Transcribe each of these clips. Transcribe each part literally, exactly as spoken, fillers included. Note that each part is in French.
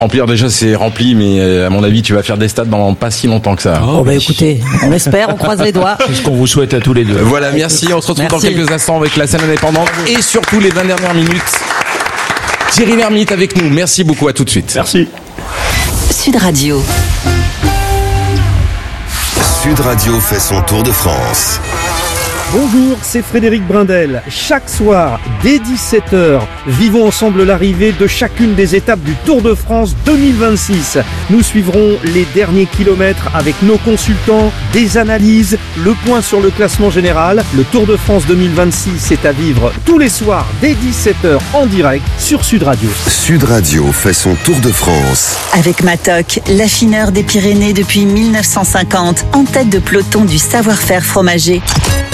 Remplir déjà c'est rempli, mais à mon avis tu vas faire des stats dans pas si longtemps que ça. Oh bah écoutez, on espère, on croise les doigts. C'est ce qu'on vous souhaite à tous les deux. Voilà, merci, on se retrouve Merci. dans quelques instants avec la scène indépendante et surtout les vingt dernières minutes. Thierry Lhermitte avec nous, merci beaucoup, à tout de suite. Merci. Sud Radio. Sud Radio fait son tour de France. Bonjour, c'est Frédéric Brindel. Chaque soir, dès dix-sept heures, vivons ensemble l'arrivée de chacune des étapes du Tour de France deux mille vingt-six. Nous suivrons les derniers kilomètres avec nos consultants, des analyses, le point sur le classement général. Le Tour de France deux mille vingt-six est à vivre tous les soirs dès dix-sept heures en direct sur Sud Radio. Sud Radio fait son tour de France. Avec Matok, l'affineur des Pyrénées depuis mille neuf cent cinquante, en tête de peloton du savoir-faire fromager.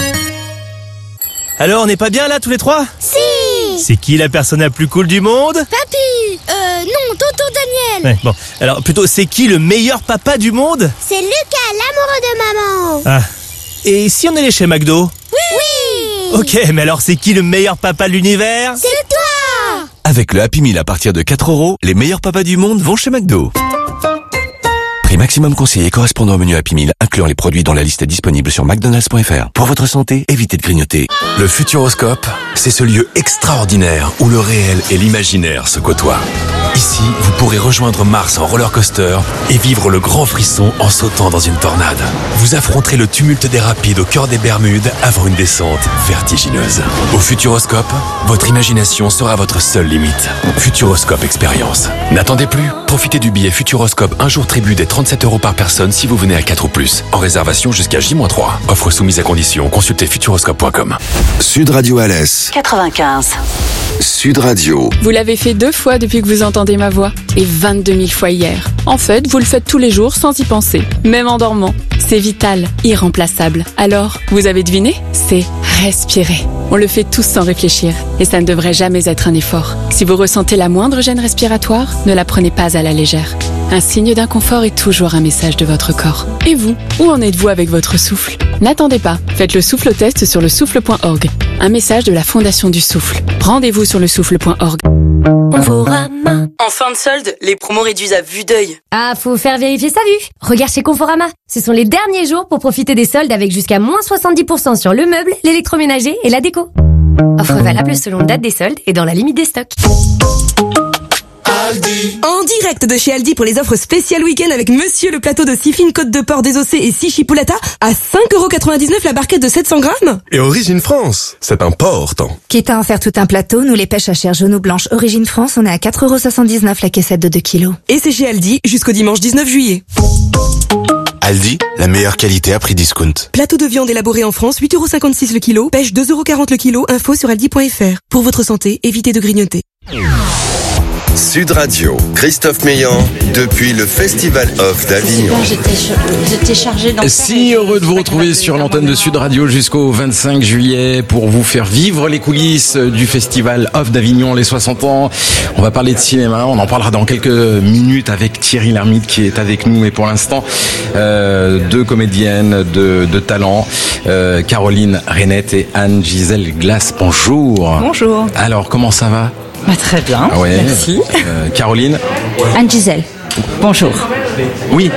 Alors, on n'est pas bien là tous les trois ? Si. C'est qui la personne la plus cool du monde ? Papy. Euh, non, tonton Daniel. Ouais, bon, alors plutôt, c'est qui le meilleur papa du monde ? C'est Lucas, l'amoureux de maman. Ah, et si on allait chez McDo ? Oui. Ok, mais alors c'est qui le meilleur papa de l'univers ? C'est toi. Avec le Happy Meal à partir de quatre euros, les meilleurs papas du monde vont chez McDo. Prix maximum conseillé correspondant au menu Happy Meal, incluant les produits dont la liste est disponible sur mcdonalds point f r. Pour votre santé, évitez de grignoter. Le Futuroscope, c'est ce lieu extraordinaire où le réel et l'imaginaire se côtoient. Ici, vous pourrez rejoindre Mars en roller coaster et vivre le grand frisson en sautant dans une tornade. Vous affronterez le tumulte des rapides au cœur des Bermudes avant une descente vertigineuse. Au Futuroscope, votre imagination sera votre seule limite. Futuroscope Expérience. N'attendez plus, profitez du billet Futuroscope un jour tribut des trente-sept euros par personne si vous venez à quatre ou plus. En réservation jusqu'à J moins trois. Offre soumise à condition, consultez futuroscope point com. Sud Radio Alès. quatre-vingt-quinze. Sud Radio. Vous l'avez fait deux fois depuis que vous entendez ma voix et vingt-deux mille fois hier. En fait, vous le faites tous les jours sans y penser, même en dormant. C'est vital, irremplaçable. Alors, vous avez deviné ? C'est respirer. On le fait tous sans réfléchir et ça ne devrait jamais être un effort. Si vous ressentez la moindre gêne respiratoire, ne la prenez pas à la légère. Un signe d'inconfort est toujours un message de votre corps. Et vous, où en êtes-vous avec votre souffle ? N'attendez pas, faites le souffle-test sur le souffle point org. Un message de la Fondation du Souffle. Rendez-vous sur le souffle point org. Conforama. En fin de solde, les promos réduisent à vue d'œil. Ah, faut faire vérifier sa vue. Regarde chez Conforama. Ce sont les derniers jours pour profiter des soldes avec jusqu'à moins soixante-dix pour cent sur le meuble, l'électroménager et la déco. Offre valable selon date des soldes et dans la limite des stocks. Aldi. En direct de chez Aldi pour les offres spéciales week-end avec Monsieur le plateau de six fines côtes de porc désossées et six chipolata à cinq euros quatre-vingt-dix-neuf la barquette de sept cents grammes. Et Origine France, c'est important. Quitte à en faire tout un plateau, nous les pêches à chair jaune ou blanche Origine France, on est à quatre euros soixante-dix-neuf la caissette de deux kilos. Et c'est chez Aldi jusqu'au dimanche dix-neuf juillet. Aldi, la meilleure qualité à prix discount. Plateau de viande élaboré en France, huit euros cinquante-six le kilo, pêche deux euros quarante le kilo, info sur aldi point f r. Pour votre santé, évitez de grignoter. Sud Radio, Christophe Meillan, depuis le Festival Off d'Avignon. J'étais chargé dans... Si heureux de vous retrouver sur l'antenne de Sud Radio jusqu'au vingt-cinq juillet pour vous faire vivre les coulisses du Festival Off d'Avignon, les soixante ans. On va parler de cinéma, on en parlera dans quelques minutes avec Thierry Lhermitte qui est avec nous. Mais pour l'instant, euh, deux comédiennes de, de talent, euh, Caroline Rainette et Anne-Gisèle Glass. Bonjour. Bonjour. Alors, comment ça va ? Bah, très bien, ah ouais. merci. Euh, Caroline. Anne-Gisèle. Bonjour. Oui.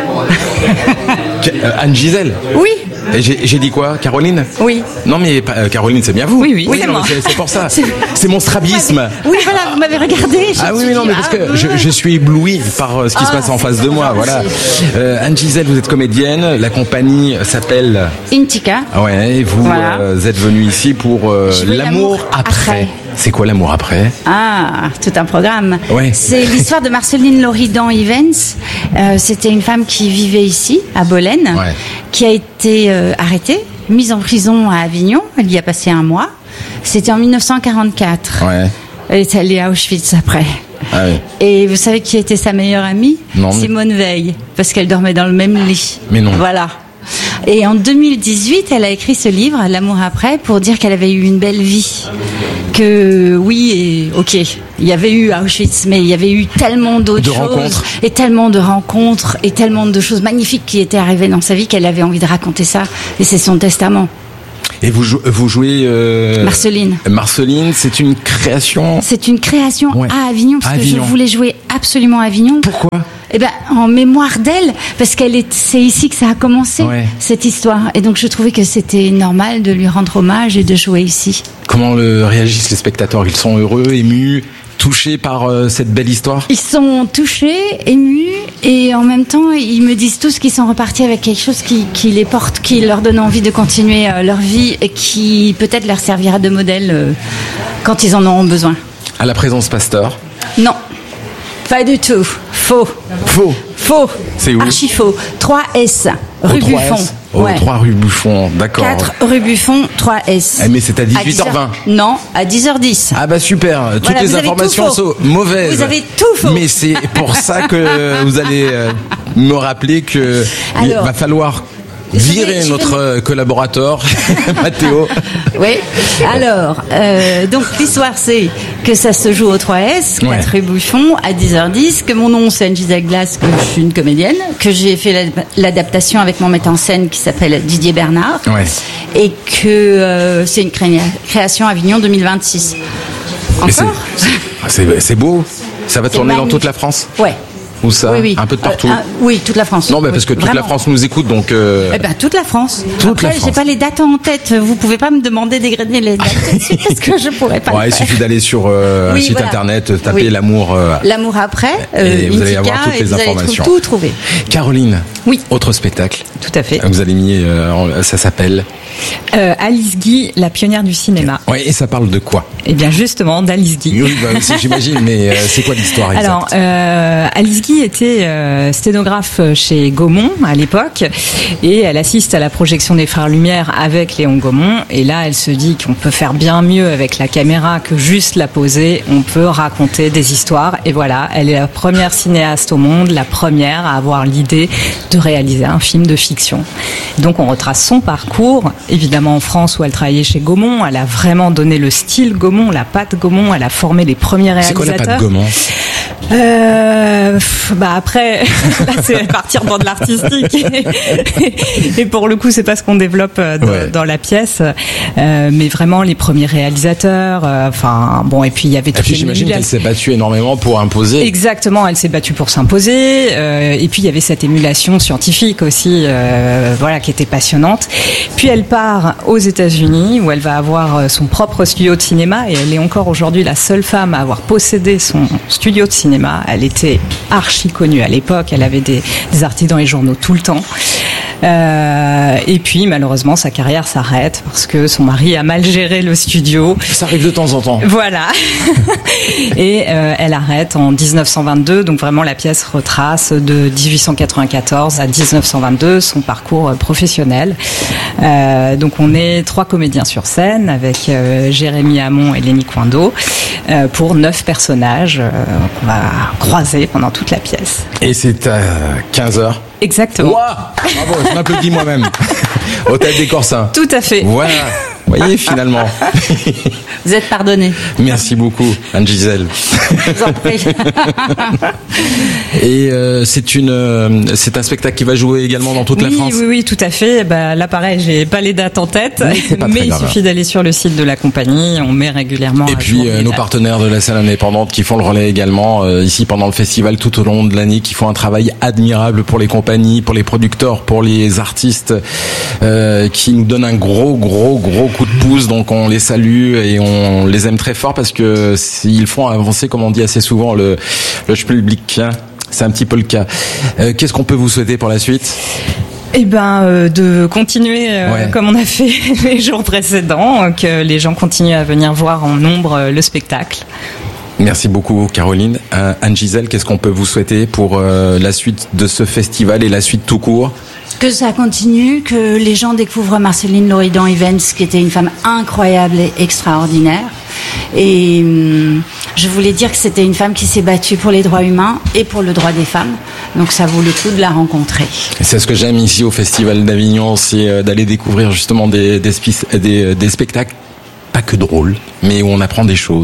euh, Anne-Gisèle. Oui. Et j'ai, j'ai dit quoi, Caroline ? Oui. Non mais euh, Caroline, c'est bien vous. Oui, oui, oui c'est non, moi. C'est, c'est pour ça. C'est, c'est mon strabisme. Oui, voilà, vous m'avez regardé. Ah oui, mais non, mais parce que je, je suis ébloui par euh, ce qui ah, se passe en face de moi. Voilà. Euh, Anne-Gisèle, vous êtes comédienne. La compagnie s'appelle Intica. Ouais. Et vous voilà. euh, êtes venue ici pour euh, l'amour, l'amour après. après. C'est quoi l'amour après ? Ah, tout un programme. Ouais. C'est l'histoire de Marceline Loridan Ivens. Euh, c'était une femme qui vivait ici, à Bolène, ouais. qui a été euh, arrêtée, mise en prison à Avignon. Elle y a passé un mois. C'était en dix-neuf cent quarante-quatre. Ouais. Elle est allée à Auschwitz après. Ah oui. Et vous savez qui était sa meilleure amie ? Non, Simone mais... Veil, parce qu'elle dormait dans le même lit. Mais non. Voilà. Et en deux mille dix-huit, elle a écrit ce livre, L'amour après, pour dire qu'elle avait eu une belle vie. Que oui, et ok, il y avait eu Auschwitz, mais il y avait eu tellement d'autres de choses. Rencontres. Et tellement de rencontres, et tellement de choses magnifiques qui étaient arrivées dans sa vie qu'elle avait envie de raconter ça. Et c'est son testament. Et vous, jou- vous jouez euh, Marceline. Marceline, c'est une création. C'est une création Ouais. à Avignon, parce À que Avignon. je voulais jouer absolument à Avignon. Pourquoi ? Eh ben, en mémoire d'elle, parce qu'elle est, c'est ici que ça a commencé, Ouais. cette histoire. Et donc, je trouvais que c'était normal de lui rendre hommage et de jouer ici. Comment le réagissent les spectateurs ? Ils sont heureux, émus, touchés par euh, cette belle histoire ? Ils sont touchés, émus, et en même temps, ils me disent tous qu'ils sont repartis avec quelque chose qui, qui les porte, qui leur donne envie de continuer euh, leur vie et qui peut-être leur servira de modèle euh, quand ils en auront besoin. À la présence Pasteur. Non, pas du tout. Faux. Faux. Faux. C'est où ? Archi faux. trois S, rue Au trois Buffon. S. Au Ouais. trois rue Buffon, d'accord. quatre rue Buffon, trois S. Eh, mais c'est à dix-huit heures vingt. Non, à dix heures dix. Ah bah super, toutes Voilà, les vous avez informations tout faux. sont mauvaises. Vous avez tout faux. Mais c'est pour ça que vous allez euh, me rappeler que il Alors, va falloir je vais- virer je notre vais- euh, collaborateur, Mathéo. Oui. Alors, euh, donc l'histoire c'est que ça se joue au trois S, quatre Ouais. rue Buffon, à dix heures dix, que mon nom c'est Anne-Gisèle Glass, que je suis une comédienne, que j'ai fait la- l'adaptation avec mon metteur en scène qui s'appelle Didier Bernard, Ouais. et que euh, c'est une cré- création Avignon deux mille vingt-six. Mais c'est- Encore c'est c'est beau. Ça va C'est tourner dans magnifique. toute la France. Ouais. Ou ça Oui, oui. Un peu de partout. Euh, ah, oui, toute la France. Non, mais Oui, parce que toute la vraiment. France nous écoute, donc. euh, Eh ben, toute la France. Toute Après, la France. j'ai pas les dates en tête. Vous pouvez pas me demander d'égrener les dates tout de suite parce que je pourrais pas. ouais, le il faire. suffit d'aller sur euh, un Oui, site voilà. internet, taper Oui. l'amour. euh, L'amour après, euh, Et vous allez Mythica, avoir toutes et les vous allez informations. tout trouver. Caroline. Oui. Autre spectacle. Tout à fait. Vous allez mis, euh, ça s'appelle. Euh, Alice Guy, la pionnière du cinéma. Ouais, et ça parle de quoi ? Eh bien, justement, d'Alice Guy. Oui, bah, c'est- j'imagine, mais euh, c'est quoi l'histoire exacte ? Alors, euh, Alice Guy était euh, sténographe chez Gaumont à l'époque et elle assiste à la projection des Frères Lumière avec Léon Gaumont. Et là, elle se dit qu'on peut faire bien mieux avec la caméra que juste la poser. On peut raconter des histoires. Et voilà, elle est la première cinéaste au monde, la première à avoir l'idée de réaliser un film de fiction. Donc, on retrace son parcours, évidemment en France où elle travaillait chez Gaumont. Elle a vraiment donné le style Gaumont, la patte Gaumont. Elle a formé les premiers C'est quoi réalisateurs. la patte Gaumont ? Euh, pff, bah après, là c'est partir dans de l'artistique. Et pour le coup, c'est pas ce qu'on développe euh, dans, Ouais. dans la pièce. Euh, mais vraiment les premiers réalisateurs. euh, Enfin bon, et puis il y avait Et toutes puis les j'imagine qu'elle émulations. s'est battue énormément pour imposer. Exactement, elle s'est battue pour s'imposer. Euh, et puis il y avait cette émulation scientifique aussi, euh, voilà, qui était passionnante. Puis elle part aux États-Unis où elle va avoir son propre studio de cinéma et elle est encore aujourd'hui la seule femme à avoir possédé son studio de cinéma. Elle était archi connue à l'époque. Elle avait des, des articles dans les journaux tout le temps. Euh, et puis malheureusement sa carrière s'arrête parce que son mari a mal géré le studio. Ça arrive de temps en temps. Voilà. Et euh, elle arrête en dix-neuf cent vingt-deux. Donc vraiment la pièce retrace de dix-huit cent quatre-vingt-quatorze à dix-neuf cent vingt-deux son parcours euh, professionnel. Euh, donc on est trois comédiens sur scène avec euh, Jérémy Hamon et Lénie Coindeau euh, pour neuf personnages euh, qu'on va croiser pendant toute la pièce. Et c'est à quinze heures. Exactement. Ouah, bravo, je m'applaudis moi-même. Hôtel des Corsins. Tout à fait. Voilà. Vous voyez, finalement. Vous êtes pardonné. Merci beaucoup, Anne-Gisèle. Je vous en prie. Et euh, c'est une, euh, c'est un spectacle qui va jouer également dans toute oui, la France. Oui, oui, tout à fait. Bah, là, pareil, j'ai pas les dates en tête, Oui, c'est pas mais très il grave. suffit d'aller sur le site de la compagnie. On met régulièrement. Et à puis jour euh, les nos dates. partenaires de la scène indépendante qui font le relais également euh, ici pendant le festival tout au long de l'année, qui font un travail admirable pour les compagnies, pour les producteurs, pour les artistes, euh, qui nous donnent un gros gros gros coup de pouce. Donc on les salue et on les aime très fort parce que ils font avancer, comme on dit assez souvent, le le public. Hein. C'est un petit peu le cas. Euh, qu'est-ce qu'on peut vous souhaiter pour la suite ? Eh ben, euh, de continuer euh, Ouais. comme on a fait les jours précédents, euh, que les gens continuent à venir voir en nombre euh, le spectacle. Merci beaucoup Caroline. Euh, Anne-Gisèle, qu'est-ce qu'on peut vous souhaiter pour euh, la suite de ce festival et la suite tout court ? Que ça continue, que les gens découvrent Marceline Loridan Evans, qui était une femme incroyable et extraordinaire. Et hum, je voulais dire que c'était une femme qui s'est battue pour les droits humains et pour le droit des femmes. Donc ça vaut le coup de la rencontrer. Et c'est ce que j'aime ici au Festival d'Avignon, c'est euh, d'aller découvrir justement des, des, spis- des, des spectacles, pas que drôles, mais où on apprend des choses.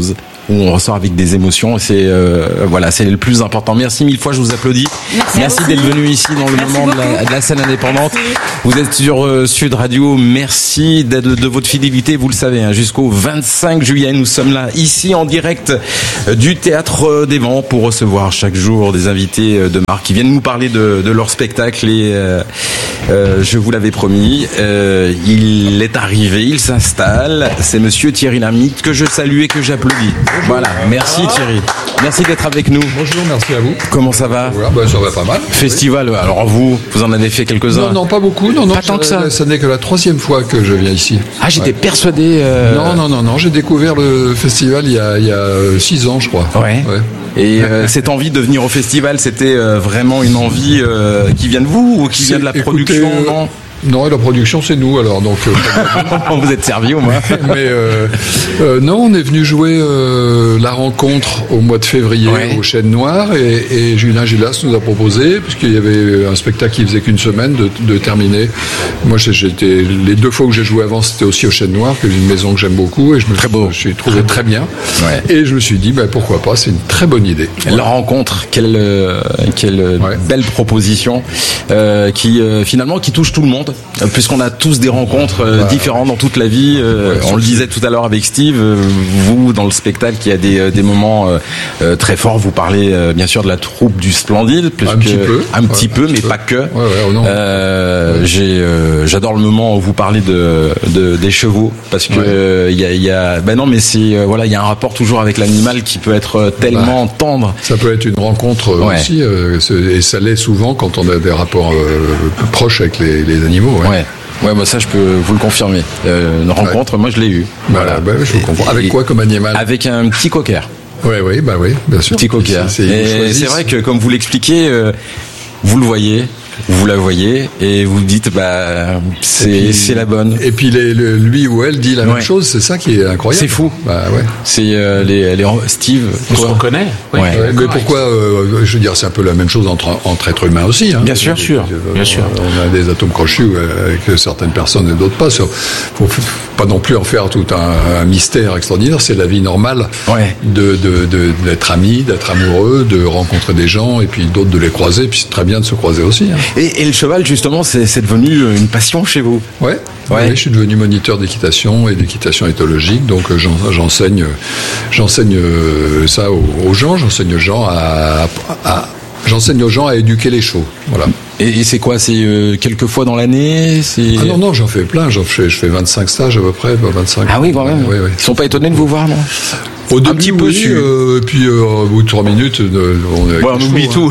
où on ressort avec des émotions. C'est euh, voilà, c'est le plus important. Merci mille fois, je vous applaudis. Merci, Merci d'être venu ici dans le Merci moment de la, de la scène indépendante. Merci. Vous êtes sur euh, Sud Radio. Merci de, de votre fidélité. Vous le savez, hein, jusqu'au vingt-cinq juillet, nous sommes là ici en direct euh, du Théâtre des Vents pour recevoir chaque jour des invités euh, de marque qui viennent nous parler de, de leur spectacle. Et euh, euh, je vous l'avais promis, euh, il est arrivé, il s'installe. C'est Monsieur Thierry Lhermitte que je salue et que j'applaudis. Voilà, merci Thierry. Merci d'être avec nous. Bonjour, merci à vous. Comment ça va? Voilà, ben, ça va pas mal. Festival, alors vous, vous en avez fait quelques-uns? Non, non, pas beaucoup. Non, non, pas tant ça, que ça. Ça n'est que la troisième fois que je viens ici. Ah, j'étais ouais. persuadé. Euh... Non, non, non, non. J'ai découvert le festival il y a, il y a six ans, je crois. Ouais. ouais. Et euh, cette envie de venir au festival, c'était euh, vraiment une envie euh, qui vient de vous ou qui vient de la écoutez, production, non? Non, et la production, c'est nous, alors. Donc, euh, vous êtes servi au moins. Mais euh, euh, non, on est venu jouer euh, la rencontre au mois de février ouais. au Chêne Noir et, et Julien Gilas nous a proposé, puisqu'il y avait un spectacle qui faisait qu'une semaine, de, de terminer. Moi, j'étais les deux fois où j'ai joué avant, c'était aussi au Chêne Noir, qui est une maison que j'aime beaucoup et je me très suis, beau. je suis trouvé très, très bien. Ouais. Et je me suis dit, ben, pourquoi pas, c'est une très bonne idée. La voilà. rencontre, quelle, euh, quelle ouais. belle proposition euh, qui euh, finalement qui touche tout le monde, puisqu'on a tous des rencontres euh, voilà. différentes dans toute la vie. Euh, ouais, on le disait tout à l'heure avec Steve, euh, vous dans le spectacle, il y a des, des moments euh, très forts. Vous parlez euh, bien sûr de la troupe du Splendide, un petit peu, un ouais, petit peu, mais peu. pas que. Ouais, ouais, oh non. Euh, ouais. J'ai, euh, j'adore le moment où vous parlez de, de des chevaux, parce que il ouais. euh, y a, y a, ben non, mais c'est euh, voilà, il y a un rapport toujours avec l'animal qui peut être tellement bah, tendre. Ça peut être une rencontre ouais. aussi, euh, et ça l'est souvent quand on a des rapports euh, proches avec les, les animaux. Ouais. ouais. Ouais, bah ça je peux vous le confirmer. Euh, une rencontre, ouais. moi je l'ai eu. Voilà, bah, je comprends. Avec et, quoi comme animal? Avec un petit cocker. Oui, oui, bah oui, bien sûr. Petit cocker. C'est, c'est, et c'est vrai que comme vous l'expliquez, euh, vous le voyez. Vous la voyez et vous dites bah c'est puis, c'est la bonne. Et puis les, le, lui ou elle dit la ouais. même chose, c'est ça qui est incroyable. C'est fou. Bah ouais. C'est euh, les, les Steve. On se reconnaît. Ouais. Ouais. Ouais. Mais pourquoi euh, je veux dire c'est un peu la même chose entre entre êtres humains aussi. Hein. Bien sûr, bien sûr, euh, bien sûr. On a des atomes crochus avec certaines personnes et d'autres pas. Faut pas non plus en faire tout un, un mystère extraordinaire. C'est la vie normale ouais. de, de, de d'être amis, d'être amoureux, de rencontrer des gens et puis d'autres de les croiser. Puis c'est très bien de se croiser aussi. Hein. Et, et le cheval, justement, c'est, c'est devenu une passion chez vous. Ouais. ouais. Oui, je suis devenu moniteur d'équitation et d'équitation éthologique, donc j'en, j'enseigne, j'enseigne ça aux, aux gens, j'enseigne aux gens à, à, j'enseigne aux gens à éduquer les chevaux. Voilà. Et, et c'est quoi? C'est euh, quelques fois dans l'année? C'est... Ah non, non, j'en fais plein. J'en fais, je fais vingt-cinq stages à peu près. vingt-cinq. Ah oui, quand même. Ouais, ouais. Ils sont pas étonnés de vous voir, non? Au début, un petit peu oui, su. Euh, puis euh, au bout de trois minutes, euh, on, est ouais, on oublie chevaux, tout.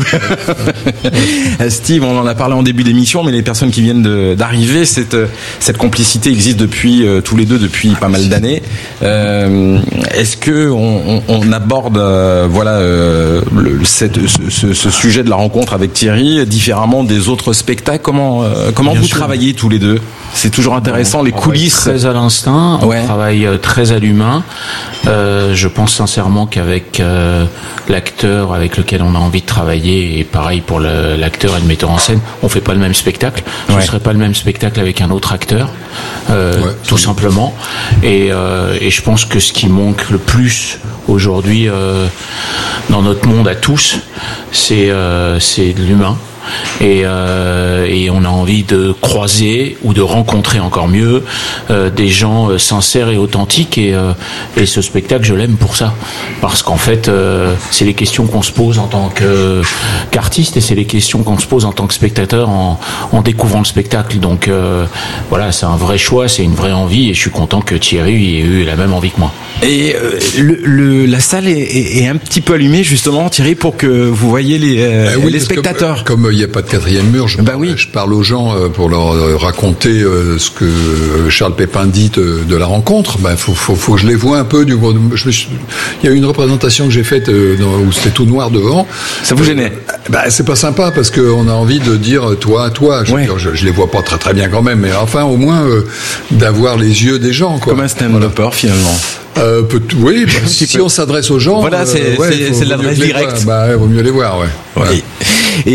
Hein. Steve, on en a parlé en début d'émission, mais les personnes qui viennent de, d'arriver, cette, cette complicité existe depuis euh, tous les deux depuis pas mal d'années. Euh, est-ce que on, on, on aborde euh, voilà euh, le, cette, ce, ce sujet de la rencontre avec Thierry différemment des autres spectacles? Comment euh, comment Bien vous sûr. travaillez tous les deux? C'est toujours intéressant, on, les coulisses. Très à l'instinct, ouais. on travaille très à l'humain. Euh, je pense sincèrement qu'avec euh, l'acteur avec lequel on a envie de travailler, et pareil pour le, l'acteur et le metteur en scène, on fait pas le même spectacle. Ouais. Ce serait pas le même spectacle avec un autre acteur, euh, ouais, tout simplement. Et, euh, et je pense que ce qui manque le plus aujourd'hui euh, dans notre monde à tous, c'est euh, c'est de l'humain. Et, euh, et on a envie de croiser ou de rencontrer encore mieux euh, des gens euh, sincères et authentiques et, euh, et ce spectacle je l'aime pour ça parce qu'en fait euh, c'est les questions qu'on se pose en tant que, qu'artiste et c'est les questions qu'on se pose en tant que spectateur en, en découvrant le spectacle donc euh, voilà c'est un vrai choix, c'est une vraie envie et je suis content que Thierry ait eu la même envie que moi. Et euh, le, le, la salle est, est, est un petit peu allumée justement Thierry pour que vous voyez les, euh, ah oui, les spectateurs comme, comme il n'y a pas de quatrième mur, je, bah oui. je parle aux gens pour leur raconter ce que Charles Pépin dit de, de la rencontre. Ben, faut, faut, faut que je les vois un peu. Du, je, je, il y a eu une représentation que j'ai faite où c'était tout noir devant. Ça vous gênait? Ben, c'est pas sympa parce qu'on a envie de dire toi, toi. Je, ouais. dire, je, je les vois pas très très bien quand même, mais enfin au moins euh, d'avoir les yeux des gens. Quoi. Comme un stand-upper voilà. finalement. Euh, peut, oui, bah, si, si on s'adresse aux gens, voilà, c'est, euh, ouais, c'est, c'est de l'adresse directe. Bah, il vaut mieux les voir, ouais. ouais. Et euh,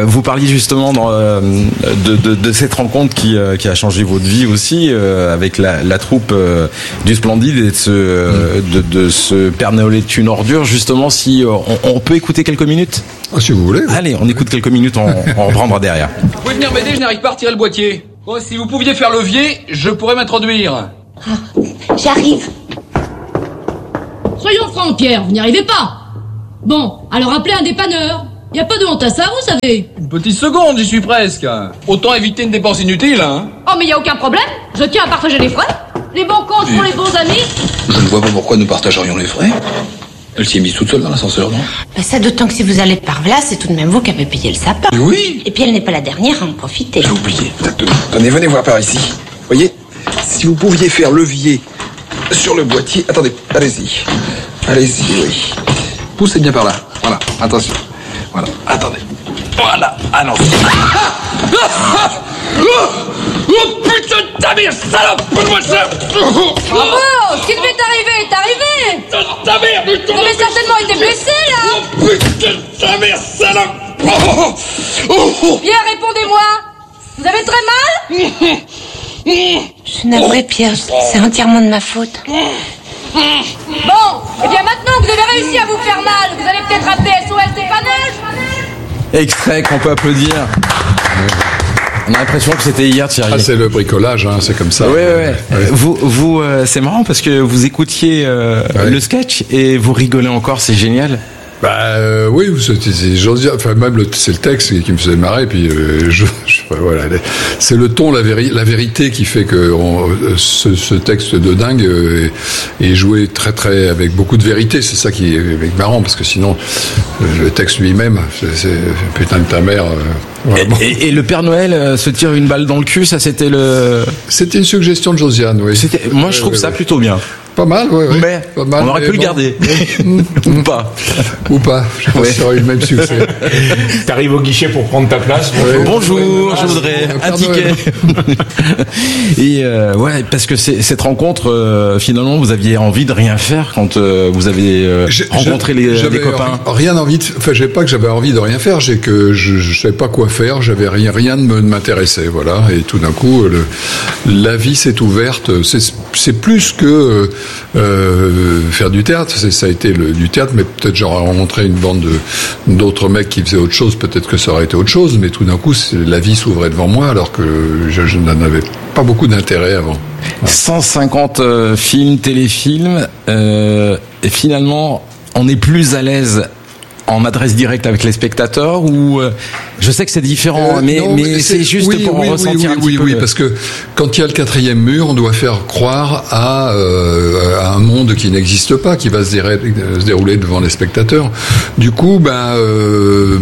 vous parliez justement dans, euh, de, de, de cette rencontre qui, euh, qui a changé votre vie aussi, euh, avec la, la troupe euh, du Splendide et de ce, euh, de, de ce Père Noël est une ordure. Justement, si euh, on, on peut écouter quelques minutes. Ah, si vous voulez. Allez, on écoute quelques minutes, on, on reprendra derrière. Vous pouvez venir m'aider, je n'arrive pas à retirer le boîtier. Bon, si vous pouviez faire levier, je pourrais m'introduire. Ah, j'arrive. Soyons francs, Pierre, vous n'y arrivez pas. Bon, alors appelez un dépanneur. Y a pas de honte à ça, vous savez. Une petite seconde, j'y suis presque. Autant éviter une dépense inutile, hein. Oh, mais y a aucun problème. Je tiens à partager les frais. Les bons comptes pour les bons amis. Je ne vois pas pourquoi nous partagerions les frais. Elle s'y est mise toute seule dans l'ascenseur, non? Bah ça, d'autant que si vous allez par là, c'est tout de même vous qui avez payé le sapin. Oui. Et puis elle n'est pas la dernière à en profiter. J'ai oublié, exactement. Tenez, venez voir par ici. Voyez, si vous pouviez faire levier sur le boîtier... Attendez, allez-y. Allez-y, oui. Poussez bien par là. Voilà, attention. Voilà, attendez. Voilà, allons-y. Oh putain de ta mère, salope! Donne-moi ça! Oh, ce qui devait t'arriver est arrivé! Putain de ta mère! Vous avez certainement été blessé, là! Oh putain de ta mère, salope! Oh, oh, oh. Pierre, répondez-moi! Vous avez très mal? Je suis navrée, Pierre, c'est entièrement de ma faute. Bon, et bien maintenant que vous avez réussi à vous faire mal, vous allez peut-être appeler S O S dépannage? Extrait qu'on peut applaudir. On a l'impression que c'était hier, Thierry. Ah, c'est le bricolage, hein, c'est comme ça. Oui, oui, oui. Ouais. Vous, vous, euh, c'est marrant parce que vous écoutiez euh, ouais. le sketch et vous rigolez encore, c'est génial. Bah euh, oui, c'est, c'est, j'ose dire, enfin même le, c'est le texte qui me faisait marrer, puis euh, je, je, voilà, c'est le ton, la, véri, la vérité qui fait que on, ce, ce texte de dingue euh, est, est joué très très avec beaucoup de vérité. C'est ça qui est marrant parce que sinon le texte lui-même, c'est, c'est putain de ta mère. Euh, voilà, bon. et, et le Père Noël euh, se tire une balle dans le cul, ça c'était le. C'était une suggestion de Josiane, oui. C'était, moi je trouve ouais, ça ouais. plutôt bien. Pas mal, oui. Ouais, mais pas mal, on aurait pu bon. le garder. Ou pas. Ou pas. Je pense ouais. que ça aurait eu le même succès. T'arrives au guichet pour prendre ta place. Ouais. Bonjour, ouais. je voudrais un ticket. Et euh, ouais, parce que c'est, cette rencontre, euh, finalement, vous aviez envie de rien faire quand euh, vous avez euh, rencontré les, les copains. Rien envie de. Enfin, j'ai pas que j'avais envie de rien faire. J'ai que je, je savais pas quoi faire. J'avais rien, rien ne m'intéressait. Voilà. Et tout d'un coup, le, la vie s'est ouverte. C'est, c'est plus que Euh, faire du théâtre, c'est, ça a été le, du théâtre, mais peut-être j'aurais rencontré une bande de, d'autres mecs qui faisaient autre chose, peut-être que ça aurait été autre chose, mais tout d'un coup, c'est, la vie s'ouvrait devant moi, alors que je, je n'en avais pas beaucoup d'intérêt avant. Ouais. cent cinquante euh, films, téléfilms, euh, et finalement, on est plus à l'aise en adresse directe avec les spectateurs ou euh, je sais que c'est différent, euh, mais, non, mais c'est, c'est juste oui, pour oui, ressentir oui, un petit oui, peu. Oui, le... parce que quand il y a le quatrième mur, on doit faire croire à, euh, à un monde qui n'existe pas, qui va se, dé- se dérouler devant les spectateurs. Du coup, ben, euh,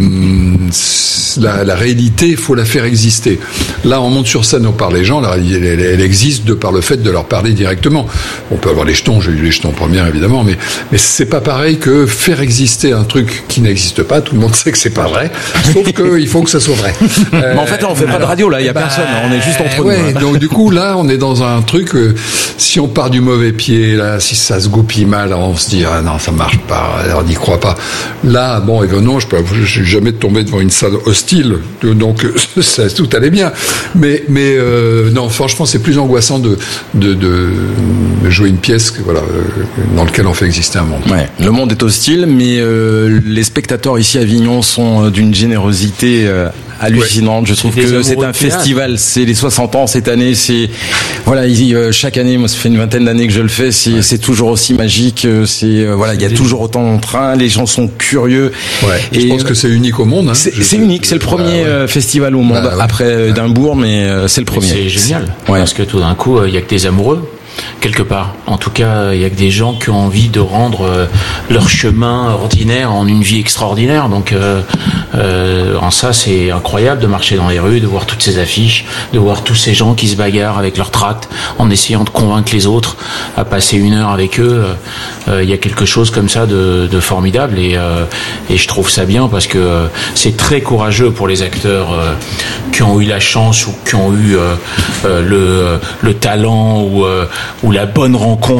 la, la réalité, il faut la faire exister. Là, on monte sur scène, on parle les gens, la réalité, elle, elle existe de par le fait de leur parler directement. On peut avoir les jetons, j'ai eu les jetons première évidemment, mais, mais c'est pas pareil que faire exister un truc qui n'existe pas. Tout le monde sait que c'est pas vrai, sauf qu'il faut que ça soit vrai. Euh, mais en fait, là, on fait alors, pas de radio, là, il y a bah, personne, on est juste entre ouais, nous. Là. Donc du coup, là, on est dans un truc. Euh, si on part du mauvais pied, là, si ça se goupille mal, on se dit ah non, ça marche pas, on n'y croit pas. Là, bon, et ben non, je ne suis jamais tombé devant une salle hostile, donc ça, tout allait bien. Mais, mais euh, non, franchement, c'est plus angoissant de, de, de jouer une pièce, que, voilà, dans laquelle on fait exister un monde. Ouais, le monde est hostile, mais euh, les spectateurs ici à Avignon sont d'une générosité euh, hallucinante. Ouais. Je trouve que c'est un festival. C'est les soixante ans cette année. C'est voilà, il, euh, chaque année, moi ça fait une vingtaine d'années que je le fais. C'est, ouais. c'est toujours aussi magique. C'est euh, voilà, il y a toujours autant de train. Les gens sont curieux. Ouais. Et je pense que c'est unique au monde. Hein. C'est, c'est unique. C'est le premier bah, ouais. festival au monde bah, ouais. après ouais. Edimbourg, mais euh, c'est le premier. Mais c'est génial ouais. parce que tout d'un coup, il y a que des amoureux. Quelque part. En tout cas, il y a que des gens qui ont envie de rendre euh, leur chemin ordinaire en une vie extraordinaire. Donc, euh, euh, en ça, c'est incroyable de marcher dans les rues, de voir toutes ces affiches, de voir tous ces gens qui se bagarrent avec leurs tracts en essayant de convaincre les autres à passer une heure avec eux. Euh, il y a quelque chose comme ça de, de formidable et, euh, et je trouve ça bien parce que euh, c'est très courageux pour les acteurs euh, qui ont eu la chance ou qui ont eu euh, euh, le, le talent ou euh, ou la bonne rencontre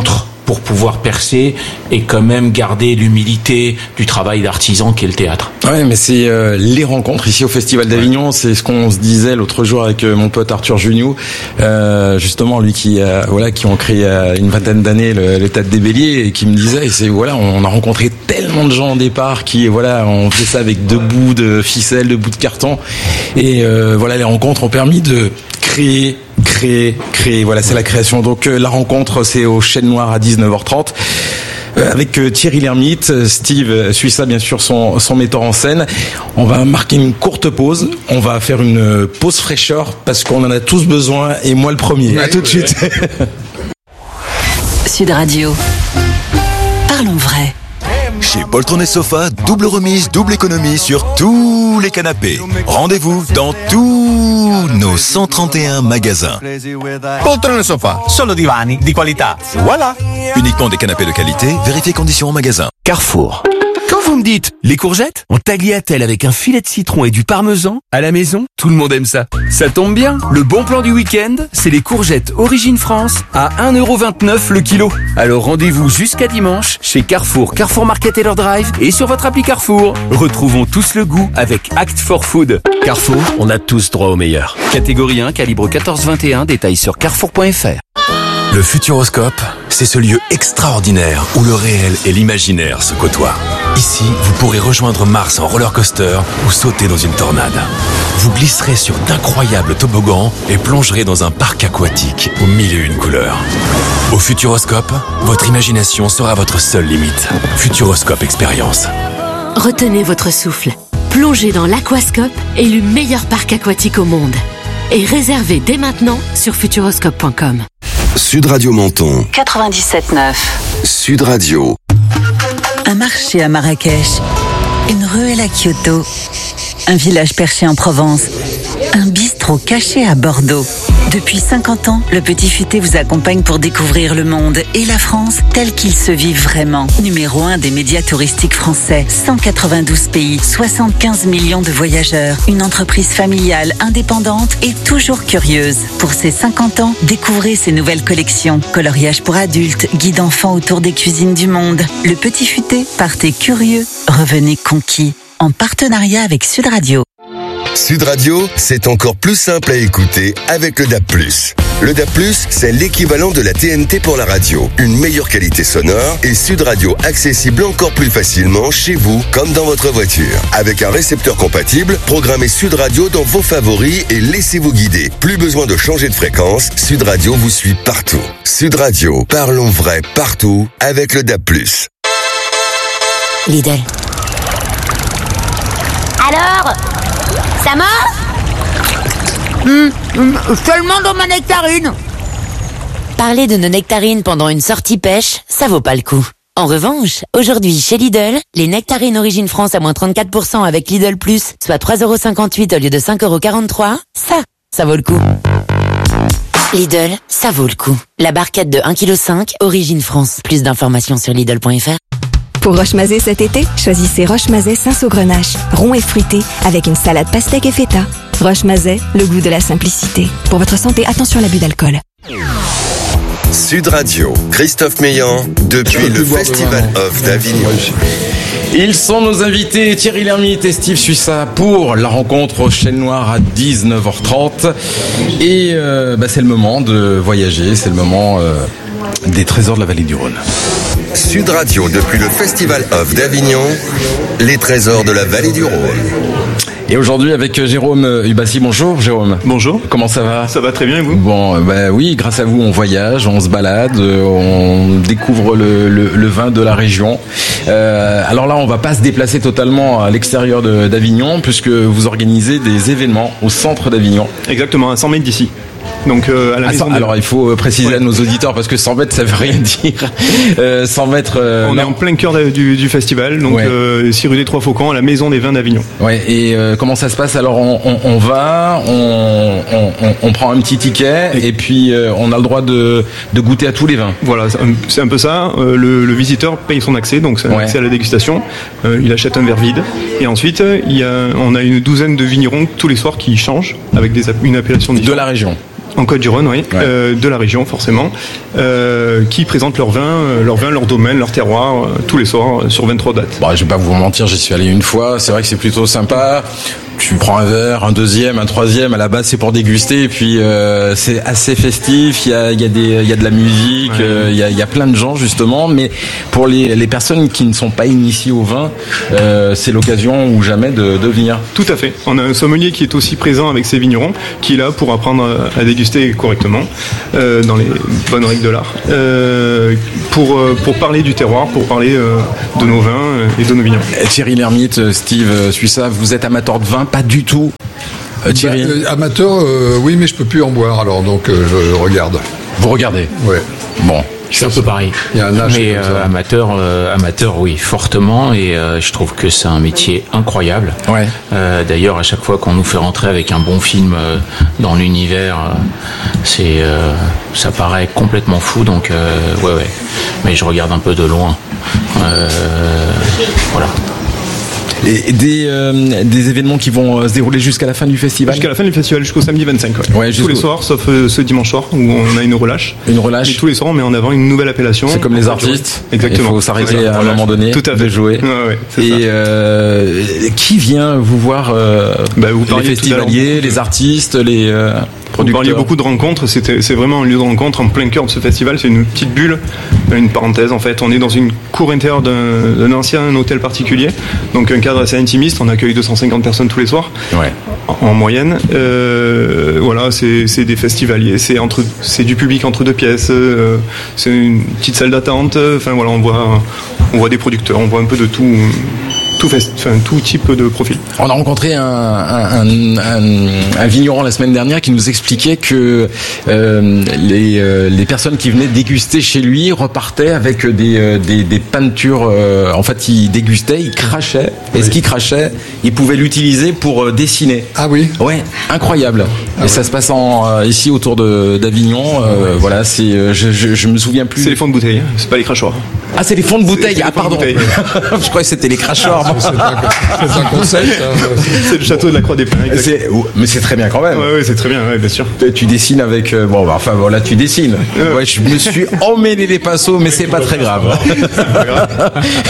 pour pouvoir percer et quand même garder l'humilité du travail d'artisan qu'est le théâtre. Ouais, mais c'est euh, les rencontres ici au Festival d'Avignon, ouais. C'est ce qu'on se disait l'autre jour avec euh, mon pote Arthur Juniou, euh, justement lui qui euh, voilà qui ont créé euh, une vingtaine d'années le, le Théâtre des Béliers et qui me disait, et c'est voilà, on a rencontré tellement de gens au départ qui voilà, on fait ça avec deux bouts de ficelle, deux bouts de carton, et euh, voilà, les rencontres ont permis de créer créer, créer, voilà, c'est la création. Donc euh, la rencontre, c'est au Chêne Noir à dix-neuf heures trente. Euh, avec euh, Thierry Lhermitte, Steve Suissa, bien sûr, son, son metteur en scène. On va marquer une courte pause. On va faire une pause fraîcheur parce qu'on en a tous besoin, et moi le premier. Ouais, à tout de suite. Sud Radio. Parlons vrai. Chez Poltron et Sofa, double remise, double économie sur tous les canapés. Rendez-vous dans tous nos cent trente et un magasins. Poltron et Sofa, solo divani di qualità. Voilà. Uniquement des canapés de qualité, vérifiez conditions en magasin. Carrefour. Quand vous me dites les courgettes, en tagliatelle avec un filet de citron et du parmesan, à la maison, tout le monde aime ça. Ça tombe bien, le bon plan du week-end, c'est les courgettes Origine France à un euro vingt-neuf le kilo. Alors rendez-vous jusqu'à dimanche chez Carrefour, Carrefour Market et leur drive et sur votre appli Carrefour. Retrouvons tous le goût avec Act for Food. Carrefour, on a tous droit au meilleur. Catégorie un, calibre quatorze vingt et un, détails sur carrefour point f r. Le Futuroscope, c'est ce lieu extraordinaire où le réel et l'imaginaire se côtoient. Ici, vous pourrez rejoindre Mars en roller coaster ou sauter dans une tornade. Vous glisserez sur d'incroyables toboggans et plongerez dans un parc aquatique aux mille et une couleurs. Au Futuroscope, votre imagination sera votre seule limite. Futuroscope Expérience. Retenez votre souffle. Plongez dans l'Aquascope, élu meilleur parc aquatique au monde. Et réservez dès maintenant sur futuroscope point com. Sud Radio Menton. quatre-vingt-dix-sept neuf. Sud Radio. Un marché à Marrakech. Une ruelle à Kyoto. Un village perché en Provence. Un bistrot caché à Bordeaux. Depuis cinquante ans, le Petit Futé vous accompagne pour découvrir le monde et la France tel qu'il se vit vraiment. Numéro un des médias touristiques français. cent quatre-vingt-douze pays, soixante-quinze millions de voyageurs. Une entreprise familiale, indépendante et toujours curieuse. Pour ses cinquante ans, découvrez ses nouvelles collections. Coloriage pour adultes, guide enfants autour des cuisines du monde. Le Petit Futé, partez curieux, revenez conquis. En partenariat avec Sud Radio. Sud Radio, c'est encore plus simple à écouter avec le D A B plus. Le D A B plus, c'est l'équivalent de la T N T pour la radio. Une meilleure qualité sonore et Sud Radio accessible encore plus facilement chez vous comme dans votre voiture. Avec un récepteur compatible, programmez Sud Radio dans vos favoris et laissez-vous guider. Plus besoin de changer de fréquence, Sud Radio vous suit partout. Sud Radio, parlons vrai partout avec le D A B plus. Lidl. Alors, ça marche? Mmh, mmh, seulement dans ma nectarine. Parler de nos nectarines pendant une sortie pêche, ça vaut pas le coup. En revanche, aujourd'hui chez Lidl, les nectarines Origine France à moins trente-quatre pour cent avec Lidl Plus, soit trois euros cinquante-huit au lieu de cinq euros quarante-trois, ça, ça vaut le coup. Lidl, ça vaut le coup. La barquette de un virgule cinq kilos, Origine France. Plus d'informations sur Lidl point f r. Pour Roche-Mazet cet été, choisissez Roche-Mazet Saint-Saugrenache, rond et fruité, avec une salade pastèque et feta. Roche-Mazet, le goût de la simplicité. Pour votre santé, attention à l'abus d'alcool. Sud Radio, Christophe Meillan, depuis le Festival Off d'Avignon. Ils sont nos invités, Thierry Lhermitte et Steve Suissa, pour la rencontre au Chêne Noir à dix-neuf heures trente. Et euh, bah, c'est le moment de voyager, c'est le moment euh, des trésors de la vallée du Rhône. Sud Radio, depuis le Festival Off d'Avignon, les trésors de la vallée du Rhône. Et aujourd'hui avec Jérôme Ubassi. Bonjour Jérôme. Bonjour. Comment ça va? Ça va très bien et vous? Bon, bah oui, grâce à vous on voyage, on se balade, on découvre le, le, le vin de la région. Euh, alors là on va pas se déplacer totalement à l'extérieur de, d'Avignon puisque vous organisez des événements au centre d'Avignon. Exactement, à cent mètres d'ici. Donc euh, à la ah, maison cent, de... Alors il faut préciser ouais. à nos auditeurs parce que cent mètres ça veut rien dire. Euh, cent mètres. Euh, on non. est en plein cœur du, du festival, donc ouais. euh, six rue des Trois Faucons, à la maison des vins d'Avignon. Ouais. Et euh, comment ça se passe? Alors on, on, on va, on, on, on prend un petit ticket et, et puis euh, on a le droit de, de goûter à tous les vins. Voilà, c'est un peu ça. Euh, le, le visiteur paye son accès, donc c'est un ouais. accès à la dégustation. Euh, il achète un verre vide et ensuite il y a, on a une douzaine de vignerons tous les soirs qui changent avec des, une appellation différente. De la région. En Côtes-du-Rhône, oui, ouais. euh, de la région forcément, euh, qui présentent leur vin, euh, leur vin, leur domaine, leur terroir, euh, tous les soirs euh, sur vingt-trois dates. Bon, je vais pas vous mentir, j'y suis allé une fois. C'est vrai que c'est plutôt sympa. Tu prends un verre, un deuxième, un troisième. À la base, c'est pour déguster. Et puis euh, c'est assez festif. Il y a, il y a des, il y a de la musique. Ouais. Euh, il y a, il y a plein de gens justement. Mais pour les, les personnes qui ne sont pas initiées au vin, euh, c'est l'occasion ou jamais de, de venir. Tout à fait. On a un sommelier qui est aussi présent avec ses vignerons, qui est là pour apprendre à déguster correctement, euh, dans les bonnes règles de l'art, euh, pour pour parler du terroir, pour parler euh, de nos vins et de nos vignerons. Thierry Lhermitte, Steve Suissa, vous êtes amateur de vin? Pas du tout. Euh, Thierry. Bah, euh, amateur, euh, oui, mais je peux plus en boire, alors donc euh, je regarde. Vous regardez? Ouais. Bon. C'est un peu pareil. Il y a un âge. Mais euh, amateur, euh, amateur, oui, fortement. Et euh, je trouve que c'est un métier incroyable. Ouais. Euh, d'ailleurs, à chaque fois qu'on nous fait rentrer avec un bon film euh, dans l'univers, euh, c'est, euh, ça paraît complètement fou. Donc, euh, ouais, ouais. Mais je regarde un peu de loin. Euh, voilà. Et des, euh, des événements qui vont euh, se dérouler jusqu'à la fin du festival? Jusqu'à la fin du festival, jusqu'au samedi vingt-cinq. Ouais. Ouais, tous les soirs, sauf euh, ce dimanche soir où on a une relâche. Une relâche. Et tous les soirs, on met en avant une nouvelle appellation. C'est comme les artistes. Exactement. Il faut s'arrêter ouais, à un relâche. moment donné. Tout à fait. De jouer. Ouais, ouais, c'est et ça. Euh, qui vient vous voir euh, bah, vous les festivaliers, les artistes, les euh, Vous parliez beaucoup de rencontres, c'était, c'est vraiment un lieu de rencontre en plein cœur de ce festival, c'est une petite bulle, une parenthèse en fait. On est dans une cour intérieure d'un, d'un ancien hôtel particulier, donc un cadre assez intimiste, on accueille deux cent cinquante personnes tous les soirs, ouais. en, en moyenne. Euh, voilà, c'est, c'est des festivaliers, c'est, entre, c'est du public entre deux pièces, euh, c'est une petite salle d'attente, enfin voilà, on voit, on voit des producteurs, on voit un peu de tout. Tout, enfin, tout type de profil. On a rencontré un, un, un, un vigneron la semaine dernière qui nous expliquait que euh, les, euh, les personnes qui venaient déguster chez lui repartaient avec des, euh, des, des peintures. Euh, en fait, ils dégustaient, ils crachaient. Et oui. Ce qu'ils crachaient, ils pouvaient l'utiliser pour euh, dessiner. Ah oui. Ouais, incroyable. Ah et ouais. Ça se passe en, euh, ici autour de, d'Avignon. Euh, ouais. Voilà, c'est, euh, je, je, je me souviens plus. C'est les fonds de bouteille, c'est pas les crachoirs. Ah, c'est les fonds de bouteille. Ah, pardon. Je croyais que c'était les crachoirs. C'est un, c'est un concept. Hein. C'est le château de la Croix des Pins. C'est, mais c'est très bien quand même. Oui, ouais, c'est très bien, ouais, bien sûr. Tu dessines avec. Euh, bon, bah, enfin, voilà, tu dessines. Ouais. Ouais, je me suis emmêlé les pinceaux, mais c'est pas très grave. C'est pas grave.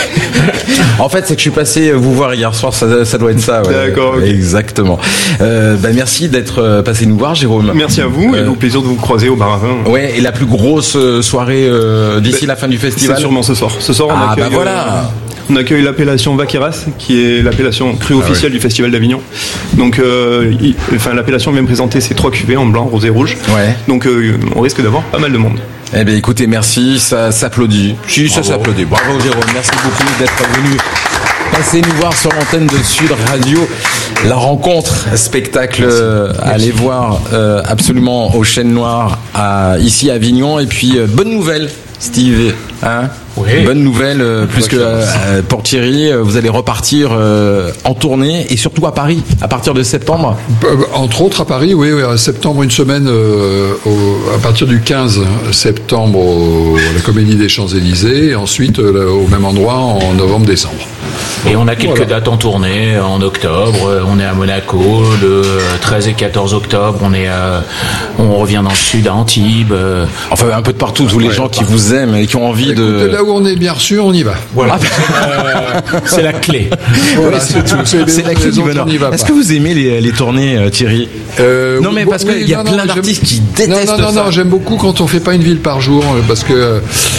En fait, c'est que je suis passé vous voir hier soir, ça, ça doit être ça. Ouais. D'accord. Okay. Exactement. Euh, bah, merci d'être passé nous voir, Jérôme. Merci à vous, euh, et au plaisir de vous croiser au bar à vin. Ouais, et la plus grosse soirée euh, d'ici bah, la fin du festival. C'est sûrement ce soir. Ce soir, on ah, accueille. Bah voilà. Euh, On accueille l'appellation Vaqueras, qui est l'appellation crue officielle ah ouais. du Festival d'Avignon. Donc, euh, il, enfin, l'appellation vient présenter ses trois cuvées en blanc, rosé, rouge. Ouais. Donc, euh, on risque d'avoir pas mal de monde. Eh bien, écoutez, merci, ça s'applaudit. Si, ça s'applaudit. Bravo, Jérôme. Merci beaucoup d'être venu passer nous voir sur l'antenne de Sud Radio. La rencontre, spectacle, euh, allez voir euh, absolument au Chêne Noir, à, ici à Avignon. Et puis, euh, bonne nouvelle, Steve. Hein? Oui. Bonne nouvelle, euh, plus que euh, pour Thierry, euh, vous allez repartir euh, en tournée et surtout à Paris à partir de septembre. Entre autres à Paris, oui, oui à septembre, une semaine euh, au, à partir du quinze septembre au, à la Comédie des Champs-Élysées et ensuite euh, au même endroit en novembre-décembre. Et on a quelques voilà. dates en tournée en octobre. On est à Monaco le treize et quatorze octobre. On est à, on revient dans le sud à Antibes. Enfin un peu de partout. Tous les ouais, gens qui vous aiment et qui ont envie. Écoutez, de... là où on est bien reçu, on y va. Voilà. euh, c'est la clé. Voilà, c'est, c'est tout. C'est, c'est la clé du bonheur. Est-ce que vous aimez les, les tournées, Thierry euh, Non, mais parce oui, qu'il y a non, plein non, d'artistes qui détestent non, non, non, ça. Non, j'aime beaucoup quand on fait pas une ville par jour, parce que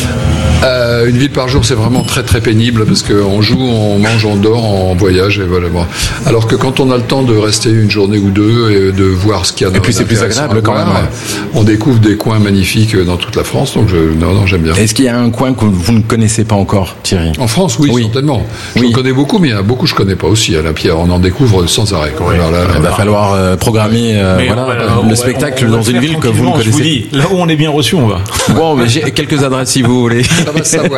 euh, une ville par jour, c'est vraiment très très pénible, parce qu'on joue, on mange, on dort, on voyage, et voilà. Bon. Alors que quand on a le temps de rester une journée ou deux et de voir ce qu'il y a dans. Et puis c'est plus agréable quand même. On découvre des coins magnifiques dans toute la France, donc je, non, non, j'aime bien. Est-ce qu'il y a un coin que vous ne connaissez pas encore, Thierry? En France, oui, oui. certainement. Je oui. connais beaucoup, mais il y en a beaucoup que je connais pas aussi. À la Pierre, on en découvre sans arrêt. Quand oui. là, là, il va là, falloir euh, programmer euh, voilà, voilà, le va, spectacle on, on dans une ville que vous ne connaissez pas. Dis, là où on est bien reçu, on va. Bon, mais j'ai quelques adresses si vous voulez. Ça va savoir.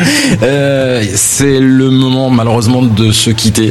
euh, c'est le moment, malheureusement, de se quitter.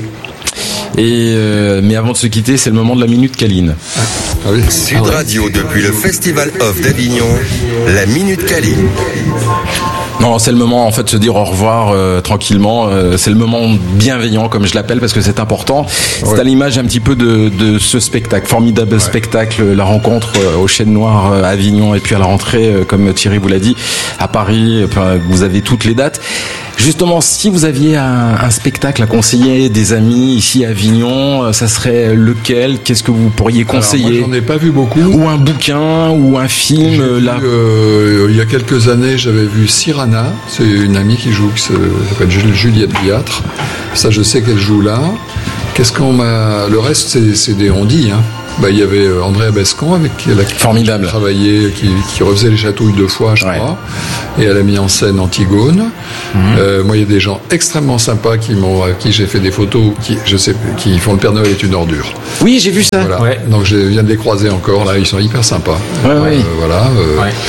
Et euh, mais avant de se quitter, c'est le moment de la Minute Caline. Ah, ah oui. Sud Radio, depuis le Festival Off d'Avignon, la Minute Caline. Non, c'est le moment en fait de se dire au revoir euh, tranquillement. Euh, c'est le moment bienveillant, comme je l'appelle, parce que c'est important. C'est ouais. à l'image un petit peu de, de ce spectacle, formidable ouais. spectacle, la rencontre euh, au Chêne Noir à Avignon, et puis à la rentrée, euh, comme Thierry vous l'a dit, à Paris. Enfin, vous avez toutes les dates. Justement, si vous aviez un, un spectacle à conseiller des amis ici à Avignon, ça serait lequel? Qu'est-ce que vous pourriez conseiller? Alors, moi, j'en ai pas vu beaucoup. Ou un bouquin, ou un film. J'ai là. Vu, euh, il y a quelques années, j'avais vu Cyrano. C'est une amie qui joue, qui s'appelle Juliette Biatre. Ça, je sais qu'elle joue là. Qu'est-ce qu'on m'a... Le reste, c'est, c'est des on-dit, hein. Bah, il y avait Andrea Bescon avec qui elle a Formidable. travaillé, qui, qui refaisait les chatouilles deux fois, je ouais. crois, et elle a mis en scène Antigone. Mmh. Euh, moi, il y a des gens extrêmement sympas qui m'ont, à qui j'ai fait des photos, qui, je sais, qui font Le Père Noël est une ordure. Oui, j'ai vu ça. Voilà. Ouais. Donc, je viens de les croiser encore là, ils sont hyper sympas. Ouais, euh, oui. Voilà. Euh, ouais.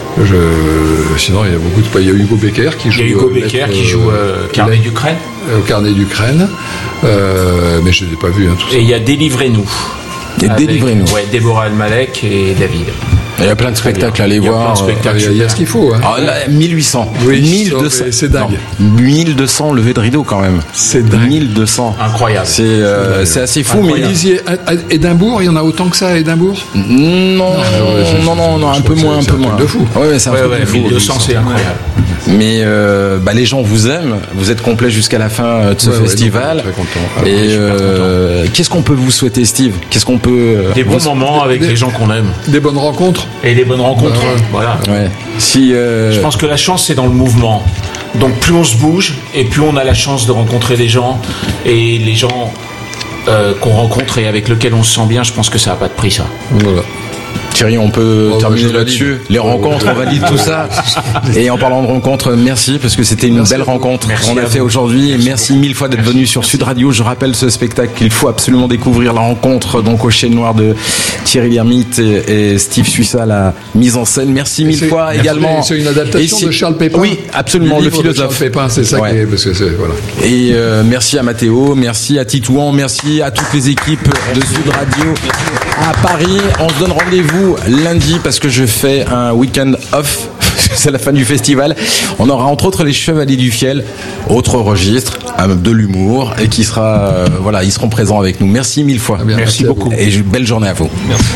Je, sinon, il y a beaucoup de. Il y a Hugo Becker qui joue. Il y a Hugo euh, Becker qui joue euh, Carnet d'Ukraine. Au Carnet d'Ukraine. Euh, mais je ne l'ai pas vu. Hein, tout et il y a Délivrez-nous. Et Délivrez-nous. Ouais, Déborah Almalek et David. Il y a plein de spectacles à aller voir. Il y a, il y a ce qu'il faut. Hein. Ah, là, mille huit cents. Oui, mille deux cents. C'est dingue. Non, mille deux cents levées de rideau quand même. C'est dingue. mille deux cents. Incroyable. C'est, euh, c'est assez fou. Incroyable. Mais disiez, à, à Édimbourg, il y en a autant que ça à Édimbourg? Non, non, non, non, non, un peu moins, un peu moins. De fou. Ouais, ouais, c'est un ouais, peu ouais, de fou. mille deux cents, c'est incroyable. Mais euh, bah, les gens vous aiment. Vous êtes complet jusqu'à la fin de ce ouais, festival. Ouais, très content. Ah, et euh, content. Qu'est-ce qu'on peut vous souhaiter, Steve? Qu'est-ce qu'on peut euh, Des bons moments avec des, les gens qu'on aime. Des bonnes rencontres. Et des bonnes rencontres. Bah, ouais. Voilà. Ouais. Si. Euh... Je pense que la chance c'est dans le mouvement. Donc plus on se bouge et plus on a la chance de rencontrer des gens et les gens euh, qu'on rencontre et avec lesquels on se sent bien. Je pense que ça n'a pas de prix, ça. Voilà. Thierry, on peut oh, terminer là-dessus. Les rencontres, on valide tout ça. Et en parlant de rencontres, merci parce que c'était une merci belle rencontre qu'on a fait aujourd'hui. Et merci mille fois d'être venu sur Sud Radio. Je rappelle ce spectacle qu'il faut absolument découvrir. La rencontre donc au Chêne Noir de Thierry Lhermitte et, et Steve Suissa, la mise en scène. Merci mille fois merci, également. C'est une adaptation si, de Charles Pépin. Oui, absolument, le, le philosophe. Charles Pépin, c'est ça ouais. qui est, parce que c'est, voilà. Et euh, merci à Mathéo, merci à Titouan, merci à toutes les équipes de Sud Radio à Paris. On se donne rendez-vous lundi parce que je fais un week-end off. C'est la fin du festival. On aura entre autres les Chevaliers du Fiel, autre registre, de l'humour, et qui sera, euh, voilà, ils seront présents avec nous. Merci mille fois. Bien, merci, merci beaucoup. Et belle journée à vous. Merci.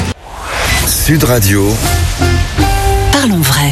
Sud Radio. Parlons vrai.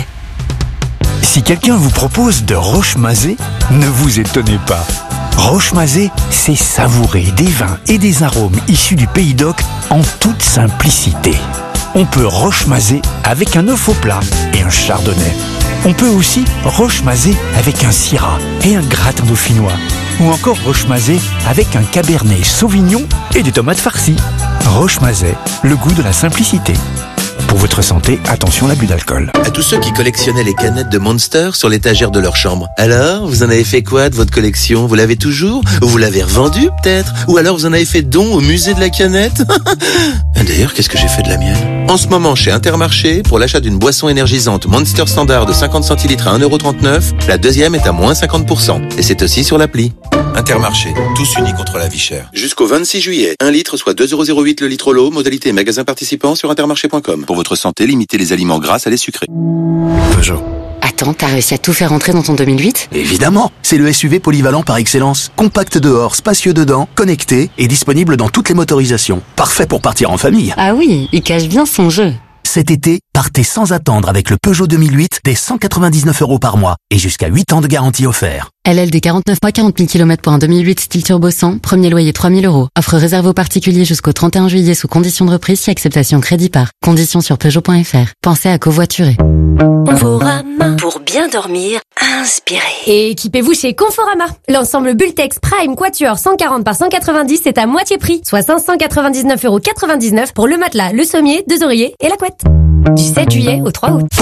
Si quelqu'un vous propose de roche-mazé, ne vous étonnez pas. Roche-mazé, c'est savourer des vins et des arômes issus du Pays d'Oc en toute simplicité. On peut roche-mazé avec un œuf au plat et un chardonnay. On peut aussi roche-mazé avec un syrah et un gratin dauphinois. Ou encore roche-mazé avec un cabernet sauvignon et des tomates farcies. Roche-mazé, le goût de la simplicité. Pour votre santé, attention à l'abus d'alcool. À tous ceux qui collectionnaient les canettes de Monster sur l'étagère de leur chambre. Alors, vous en avez fait quoi de votre collection? Vous l'avez toujours? Ou vous l'avez revendue, peut-être? Ou alors vous en avez fait don au musée de la canette? D'ailleurs, qu'est-ce que j'ai fait de la mienne? En ce moment, chez Intermarché, pour l'achat d'une boisson énergisante Monster Standard de cinquante centilitres à un euro trente-neuf, la deuxième est à moins cinquante pour cent. Et c'est aussi sur l'appli. Intermarché, tous unis contre la vie chère. Jusqu'au vingt-six juillet, un litre soit deux euros zéro huit le litre au lot, modalité magasin participant sur intermarché point com. Pour votre santé, limitez les aliments gras à les sucrés. Peugeot. Attends, t'as réussi à tout faire rentrer dans ton deux mille huit? Évidemment, c'est le S U V polyvalent par excellence. Compact dehors, spacieux dedans, connecté et disponible dans toutes les motorisations. Parfait pour partir en famille. Ah oui, il cache bien son jeu. Cet été, partez sans attendre avec le Peugeot deux mille huit dès cent quatre-vingt-dix-neuf euros par mois et jusqu'à huit ans de garantie offert. L L D quarante-neuf mois, quarante mille kilomètres pour un deux mille huit style turbo cent, premier loyer trois mille euros. Offre réservée aux particuliers jusqu'au trente et un juillet sous condition de reprise si acceptation crédit par. Conditions sur Peugeot point F R. Pensez à covoiturer. Conforama. Pour bien dormir, inspirez. Et équipez-vous chez Conforama. L'ensemble Bultex Prime Quatuor cent quarante par cent quatre-vingt-dix est à moitié prix, soit cinq cent quatre-vingt-dix-neuf euros quatre-vingt-dix-neuf pour le matelas, le sommier, deux oreillers et la couette. Du sept juillet au trois août.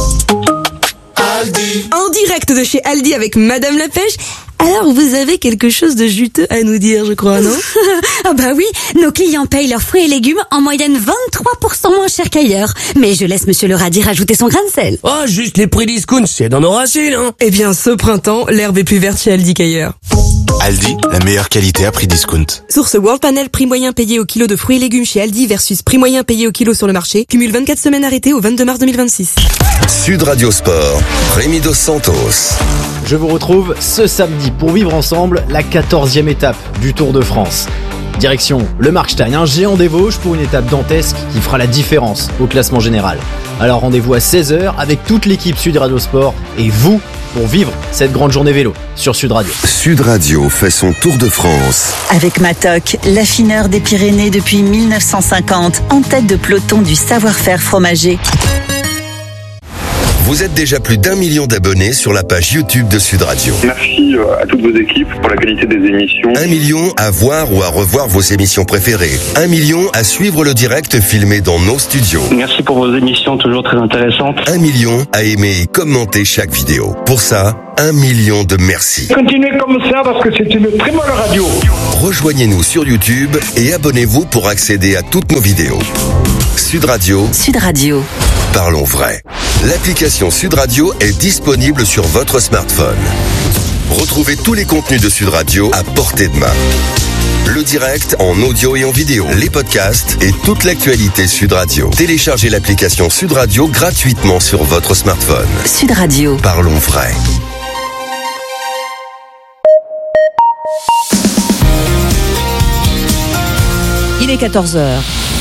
Aldi. En direct de chez Aldi avec Madame la Pêche. Alors, vous avez quelque chose de juteux à nous dire, je crois, non? Ah bah oui, nos clients payent leurs fruits et légumes en moyenne vingt-trois pour cent moins cher qu'ailleurs. Mais je laisse Monsieur le Radis rajouter son grain de sel. Oh, juste les prix discount, c'est dans nos racines, hein. Eh bien, ce printemps, l'herbe est plus verte chez Aldi qu'ailleurs. Aldi, la meilleure qualité à prix discount. Source World Panel, prix moyen payé au kilo de fruits et légumes chez Aldi versus prix moyen payé au kilo sur le marché. Cumule vingt-quatre semaines arrêtées au vingt-deux mars deux mille vingt-six. Sud Radio Sport, Rémi Dos Santos. Je vous retrouve ce samedi pour vivre ensemble la quatorzième étape du Tour de France. Direction le Markstein, un géant des Vosges pour une étape dantesque qui fera la différence au classement général. Alors rendez-vous à seize heures avec toute l'équipe Sud Radio Sport et vous pour vivre cette grande journée vélo sur Sud Radio. Sud Radio fait son Tour de France. Avec Matok, l'affineur des Pyrénées depuis mille neuf cent cinquante, en tête de peloton du savoir-faire fromager. Vous êtes déjà plus d'un million d'abonnés sur la page YouTube de Sud Radio. Merci à toutes vos équipes pour la qualité des émissions. Un million à voir ou à revoir vos émissions préférées. Un million à suivre le direct filmé dans nos studios. Merci pour vos émissions toujours très intéressantes. Un million à aimer et commenter chaque vidéo. Pour ça, un million de merci. Continuez comme ça parce que c'est une très bonne radio. Rejoignez-nous sur YouTube et abonnez-vous pour accéder à toutes nos vidéos. Sud Radio. Sud Radio. Parlons vrai. L'application Sud Radio est disponible sur votre smartphone. Retrouvez tous les contenus de Sud Radio à portée de main. Le direct en audio et en vidéo, les podcasts et toute l'actualité Sud Radio. Téléchargez l'application Sud Radio gratuitement sur votre smartphone. Sud Radio. Parlons vrai. Il est quatorze heures.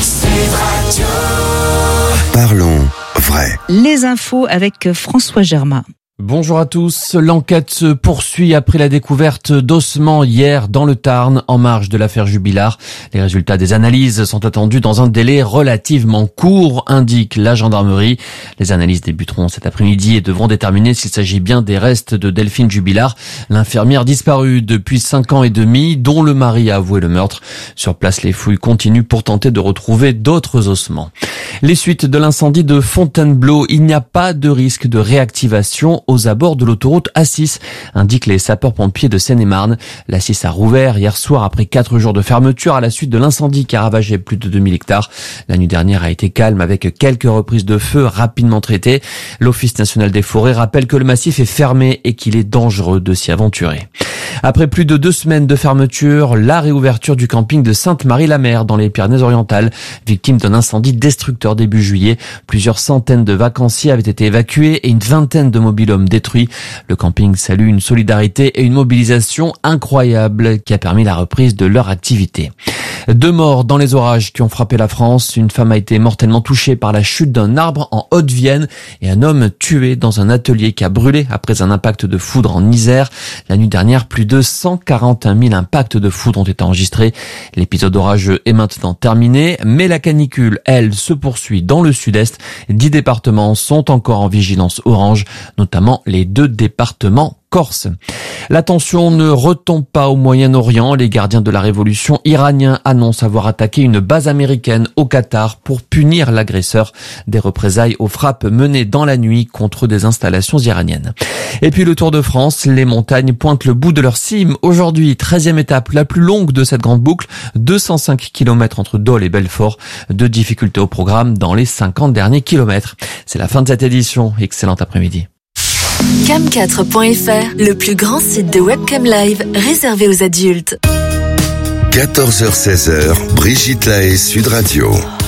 Parlons vrai. Les infos avec François Germain. Bonjour à tous. L'enquête se poursuit après la découverte d'ossements hier dans le Tarn en marge de l'affaire Jubilard. Les résultats des analyses sont attendus dans un délai relativement court, indique la gendarmerie. Les analyses débuteront cet après-midi et devront déterminer s'il s'agit bien des restes de Delphine Jubilard, l'infirmière disparue depuis cinq ans et demi, dont le mari a avoué le meurtre. Sur place, les fouilles continuent pour tenter de retrouver d'autres ossements. Les suites de l'incendie de Fontainebleau, il n'y a pas de risque de réactivation aux abords de l'autoroute A six, indiquent les sapeurs-pompiers de Seine-et-Marne. L'A six a rouvert hier soir après quatre jours de fermeture à la suite de l'incendie qui a ravagé plus de deux mille hectares. La nuit dernière a été calme avec quelques reprises de feu rapidement traitées. L'Office national des forêts rappelle que le massif est fermé et qu'il est dangereux de s'y aventurer. Après plus de deux semaines de fermeture, la réouverture du camping de Sainte-Marie-la-Mer dans les Pyrénées-Orientales, victime d'un incendie destructeur début juillet. Plusieurs centaines de vacanciers avaient été évacués et une vingtaine de mobil-hommes détruits. Le camping salue une solidarité et une mobilisation incroyable qui a permis la reprise de leur activité. Deux morts dans les orages qui ont frappé la France. Une femme a été mortellement touchée par la chute d'un arbre en Haute-Vienne et un homme tué dans un atelier qui a brûlé après un impact de foudre en Isère. La nuit dernière, plus de cent quarante et un mille impacts de foudre ont été enregistrés. L'épisode orageux est maintenant terminé, mais la canicule, elle, se poursuit dans le sud-est. Dix départements sont encore en vigilance orange, notamment les deux départements corse. La tension ne retombe pas au Moyen-Orient. Les gardiens de la révolution iraniens annoncent avoir attaqué une base américaine au Qatar pour punir l'agresseur. Des représailles aux frappes menées dans la nuit contre des installations iraniennes. Et puis le Tour de France, les montagnes pointent le bout de leur cime. Aujourd'hui, treizième étape, la plus longue de cette grande boucle, deux cent cinq kilomètres entre Dole et Belfort. Deux difficultés au programme dans les cinquante derniers kilomètres. C'est la fin de cette édition. Excellent après-midi. cam quatre point f r, le plus grand site de webcam live réservé aux adultes. quatorze heures seize, Brigitte Lahaye, Sud Radio.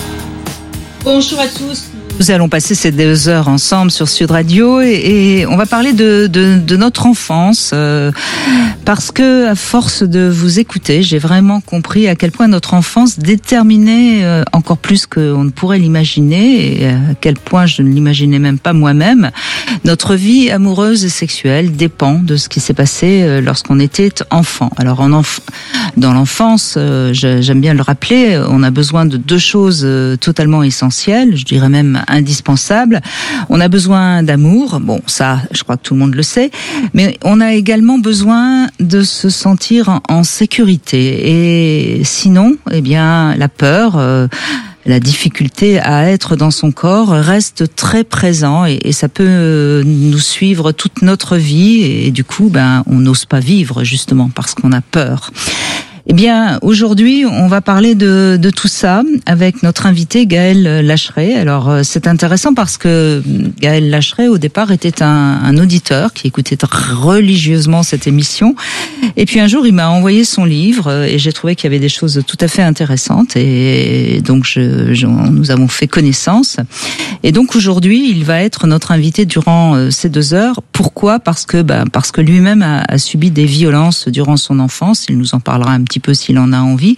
Bonjour à tous. Nous allons passer ces deux heures ensemble sur Sud Radio et, et on va parler de, de, de notre enfance euh, parce que à force de vous écouter, j'ai vraiment compris à quel point notre enfance déterminait euh, encore plus qu'on ne pourrait l'imaginer et à quel point je ne l'imaginais même pas moi-même. Notre vie amoureuse et sexuelle dépend de ce qui s'est passé euh, lorsqu'on était enfant. Alors en enf- dans l'enfance, euh, j'aime bien le rappeler, on a besoin de deux choses euh, totalement essentielles, je dirais même indispensable. On a besoin d'amour, bon ça je crois que tout le monde le sait, mais on a également besoin de se sentir en, en sécurité et sinon, eh bien la peur, euh, la difficulté à être dans son corps reste très présent et, et ça peut nous suivre toute notre vie et, et du coup ben on n'ose pas vivre justement parce qu'on a peur. Eh bien, aujourd'hui, on va parler de, de tout ça avec notre invité Gaël Lacheret. Alors, c'est intéressant parce que Gaël Lacheret, au départ, était un, un auditeur qui écoutait religieusement cette émission. Et puis un jour, il m'a envoyé son livre et j'ai trouvé qu'il y avait des choses tout à fait intéressantes. Et donc, je, je, nous avons fait connaissance. Et donc, aujourd'hui, il va être notre invité durant ces deux heures. Pourquoi ? Parce que, bah, parce que lui-même a, a subi des violences durant son enfance. Il nous en parlera un petit peu s'il en a envie.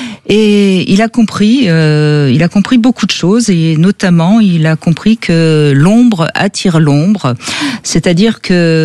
Et il a compris, euh, il a compris beaucoup de choses et notamment il a compris que l'ombre attire l'ombre, c'est-à-dire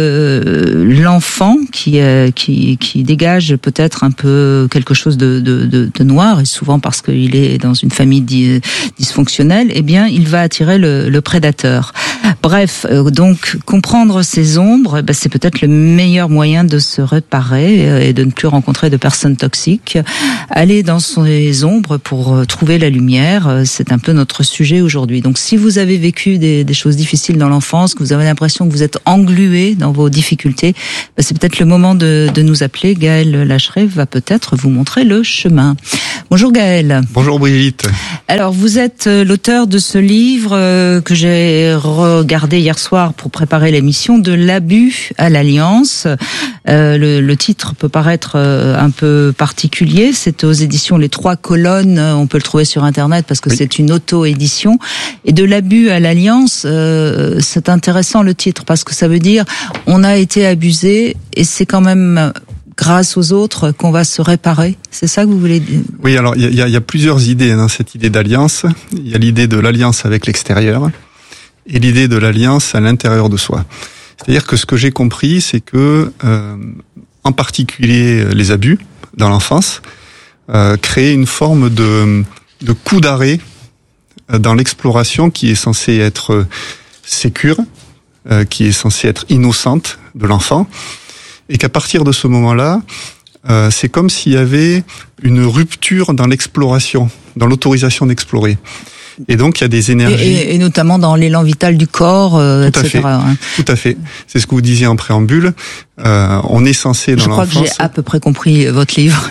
que l'enfant qui euh, qui qui dégage peut-être un peu quelque chose de de de, de noir et souvent parce qu'il est dans une famille dis, dysfonctionnelle, eh bien il va attirer le, le prédateur. Bref, euh, donc comprendre ces ombres, ben, c'est peut-être le meilleur moyen de se réparer et de ne plus rencontrer de personnes toxiques. Aller dans son les ombres pour trouver la lumière, c'est un peu notre sujet aujourd'hui. Donc si vous avez vécu des, des choses difficiles dans l'enfance, que vous avez l'impression que vous êtes englué dans vos difficultés, ben c'est peut-être le moment de, de nous appeler. Gaël Lacheret va peut-être vous montrer le chemin. Bonjour Gaël. Bonjour Brigitte. Alors vous êtes l'auteur de ce livre que j'ai regardé hier soir pour préparer l'émission, de l'abus à l'alliance. Euh, le, le titre peut paraître un peu particulier, c'est aux éditions Les Trois Colonnes, on peut le trouver sur internet parce que oui. C'est une auto-édition. Et de l'abus à l'alliance, euh, c'est intéressant le titre parce que ça veut dire on a été abusé et c'est quand même grâce aux autres qu'on va se réparer. C'est ça que vous voulez dire ? Oui, alors il y a, y a plusieurs idées dans cette idée d'alliance. Il y a l'idée de l'alliance avec l'extérieur et l'idée de l'alliance à l'intérieur de soi. C'est-à-dire que ce que j'ai compris, c'est que euh, en particulier les abus dans l'enfance Euh, créer une forme de, de coup d'arrêt dans l'exploration qui est censée être sécure, euh, qui est censée être innocente de l'enfant, et qu'à partir de ce moment-là, euh, c'est comme s'il y avait une rupture dans l'exploration, dans l'autorisation d'explorer. Et donc il y a des énergies... Et, et, et notamment dans l'élan vital du corps, euh, Tout à et cetera. Fait. Hein. Tout à fait. C'est ce que vous disiez en préambule. Euh, on est censé dans Je crois l'enfance... que j'ai à peu près compris votre livre.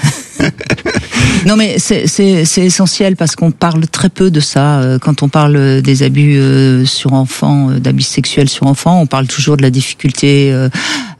Non mais c'est, c'est, c'est essentiel parce qu'on parle très peu de ça. Quand on parle des abus sur enfants, d'abus sexuels sur enfants, on parle toujours de la difficulté euh,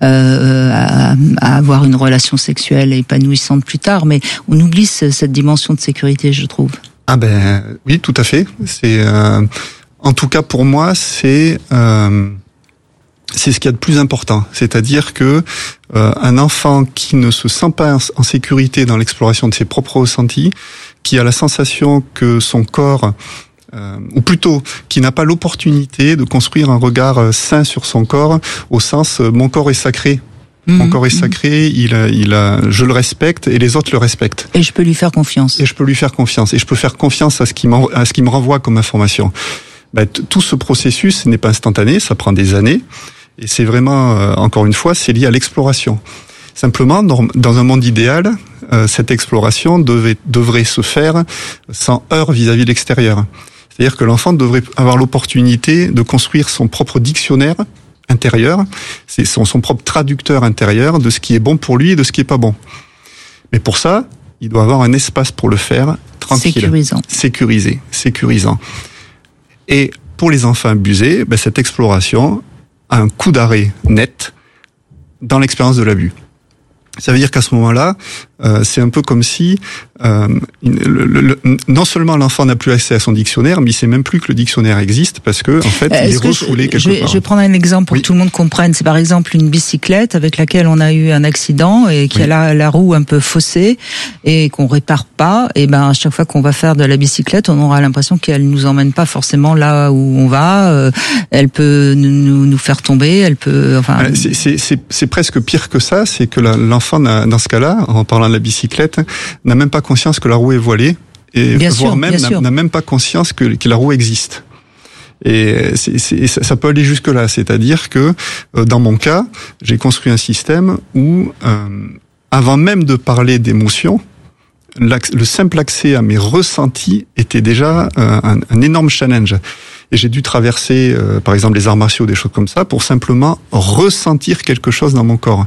à, à avoir une relation sexuelle épanouissante plus tard, mais on oublie cette dimension de sécurité, je trouve. Ah ben oui, tout à fait. C'est euh, en tout cas pour moi, c'est euh, c'est ce qu'il y a de plus important. C'est-à-dire que euh, un enfant qui ne se sent pas en sécurité dans l'exploration de ses propres ressentis, qui a la sensation que son corps, euh, ou plutôt qui n'a pas l'opportunité de construire un regard sain sur son corps, au sens euh, mon corps est sacré. Mmh, Mon corps est sacré, il a, il a, je le respecte et les autres le respectent. Et je peux lui faire confiance. Et je peux lui faire confiance. Et je peux faire confiance à ce qui à ce qui me renvoie comme information. Ben, tout ce processus n'est pas instantané, ça prend des années. Et c'est vraiment, euh, encore une fois, c'est lié à l'exploration. Simplement, dans, dans un monde idéal, euh, cette exploration devait, devrait se faire sans heurts vis-à-vis de l'extérieur. C'est-à-dire que l'enfant devrait avoir l'opportunité de construire son propre dictionnaire intérieur, c'est son, son propre traducteur intérieur de ce qui est bon pour lui et de ce qui est pas bon. Mais pour ça, il doit avoir un espace pour le faire tranquille. Sécurisant. Sécurisé, sécurisant. Et pour les enfants abusés, ben, cette exploration a un coup d'arrêt net dans l'expérience de l'abus. Ça veut dire qu'à ce moment-là, euh, c'est un peu comme si euh, le, le, le, non seulement l'enfant n'a plus accès à son dictionnaire, mais il sait même plus que le dictionnaire existe parce que en fait, il est refoulé quelque je vais, part. Je vais prendre un exemple pour oui. que tout le monde comprenne. C'est par exemple une bicyclette avec laquelle on a eu un accident et qui oui. a la, la roue un peu faussée et qu'on répare pas. Et ben à chaque fois qu'on va faire de la bicyclette, on aura l'impression qu'elle nous emmène pas forcément là où on va. Euh, elle peut nous, nous faire tomber. Elle peut. Enfin. C'est, c'est, c'est, c'est presque pire que ça. C'est que la, l'enfant, dans ce cas-là, en parlant de la bicyclette, n'a même pas conscience que la roue est voilée et bien voire sûr, même n'a, n'a même pas conscience que, que la roue existe. Et c'est, c'est, ça peut aller jusque là, c'est-à-dire que euh, dans mon cas, j'ai construit un système où, euh, avant même de parler d'émotion, le simple accès à mes ressentis était déjà euh, un, un énorme challenge. Et j'ai dû traverser, euh, par exemple, les arts martiaux, des choses comme ça, pour simplement ressentir quelque chose dans mon corps.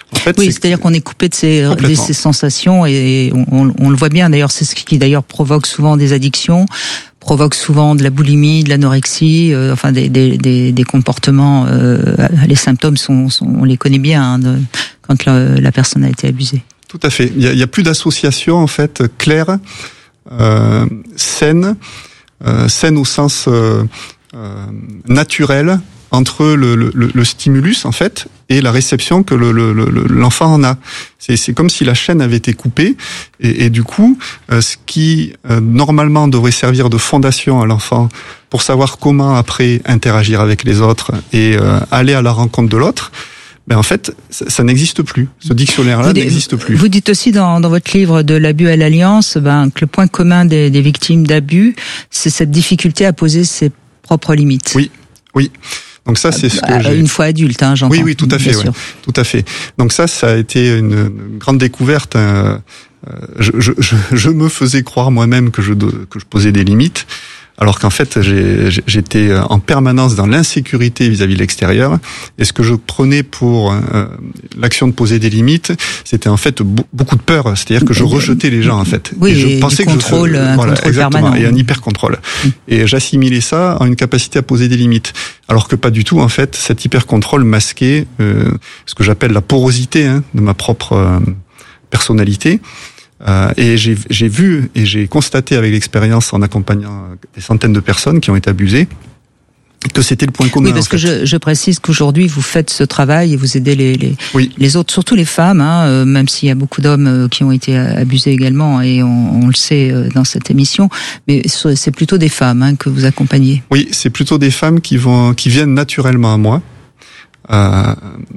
En fait, oui, c'est c'est-à-dire qu'on est coupé de ces, de ces sensations et on, on, on le voit bien. D'ailleurs, c'est ce qui d'ailleurs provoque souvent des addictions, provoque souvent de la boulimie, de l'anorexie, euh, enfin des, des, des, des comportements. Euh, les symptômes sont, sont, on les connaît bien hein, de, quand la, la personne a été abusée. Tout à fait. Il y a, il y a plus d'association en fait claire, euh, saine, euh, saine au sens euh, euh, naturel entre le, le, le stimulus en fait et la réception que le, le, le, l'enfant en a. C'est, c'est comme si la chaîne avait été coupée et, et du coup, euh, ce qui euh, normalement devrait servir de fondation à l'enfant pour savoir comment après interagir avec les autres et euh, aller à la rencontre de l'autre, ben en fait, ça, ça n'existe plus. Ce dictionnaire-là vous n'existe plus. Vous dites aussi dans, dans votre livre de l'abus à l'alliance, ben que le point commun des, des victimes d'abus, c'est cette difficulté à poser ses propres limites. Oui, oui. Donc ça, c'est ce que j'ai... Une fois adulte, hein, j'entends. Oui, oui, tout à fait, ouais, tout à fait. Donc ça, ça a été une, une grande découverte. Euh, je, je, je, je me faisais croire moi-même que je, que je posais des limites, alors qu'en fait, j'ai, j'étais en permanence dans l'insécurité vis-à-vis de l'extérieur. Et ce que je prenais pour euh, l'action de poser des limites, c'était en fait beaucoup de peur. C'est-à-dire que je rejetais les gens, en fait. Oui, et je et pensais du contrôle, que je, un voilà, contrôle exactement, permanent. et un hyper-contrôle. Mm. Et j'assimilais ça à une capacité à poser des limites. Alors que pas du tout, en fait, cet hyper-contrôle masquait euh, ce que j'appelle la porosité hein, de ma propre euh, personnalité. Euh, et j'ai, j'ai vu et j'ai constaté avec l'expérience en accompagnant des centaines de personnes qui ont été abusées que c'était le point commun. Oui, parce que je, je précise qu'aujourd'hui vous faites ce travail et vous aidez les les, oui. les autres, surtout les femmes, hein, euh, même s'il y a beaucoup d'hommes qui ont été abusés également et on, on le sait dans cette émission, mais c'est plutôt des femmes hein, que vous accompagnez. Oui, c'est plutôt des femmes qui vont qui viennent naturellement à moi. Euh,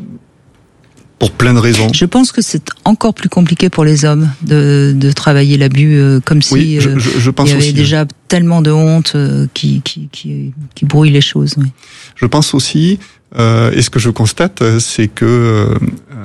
Pour plein de raisons. Je pense que c'est encore plus compliqué pour les hommes de, de travailler l'abus euh, comme si oui, je, je, je pense il y avait aussi, déjà tellement de honte euh, qui, qui, qui, qui brouille les choses. Oui. Je pense aussi, euh, et ce que je constate, c'est que euh,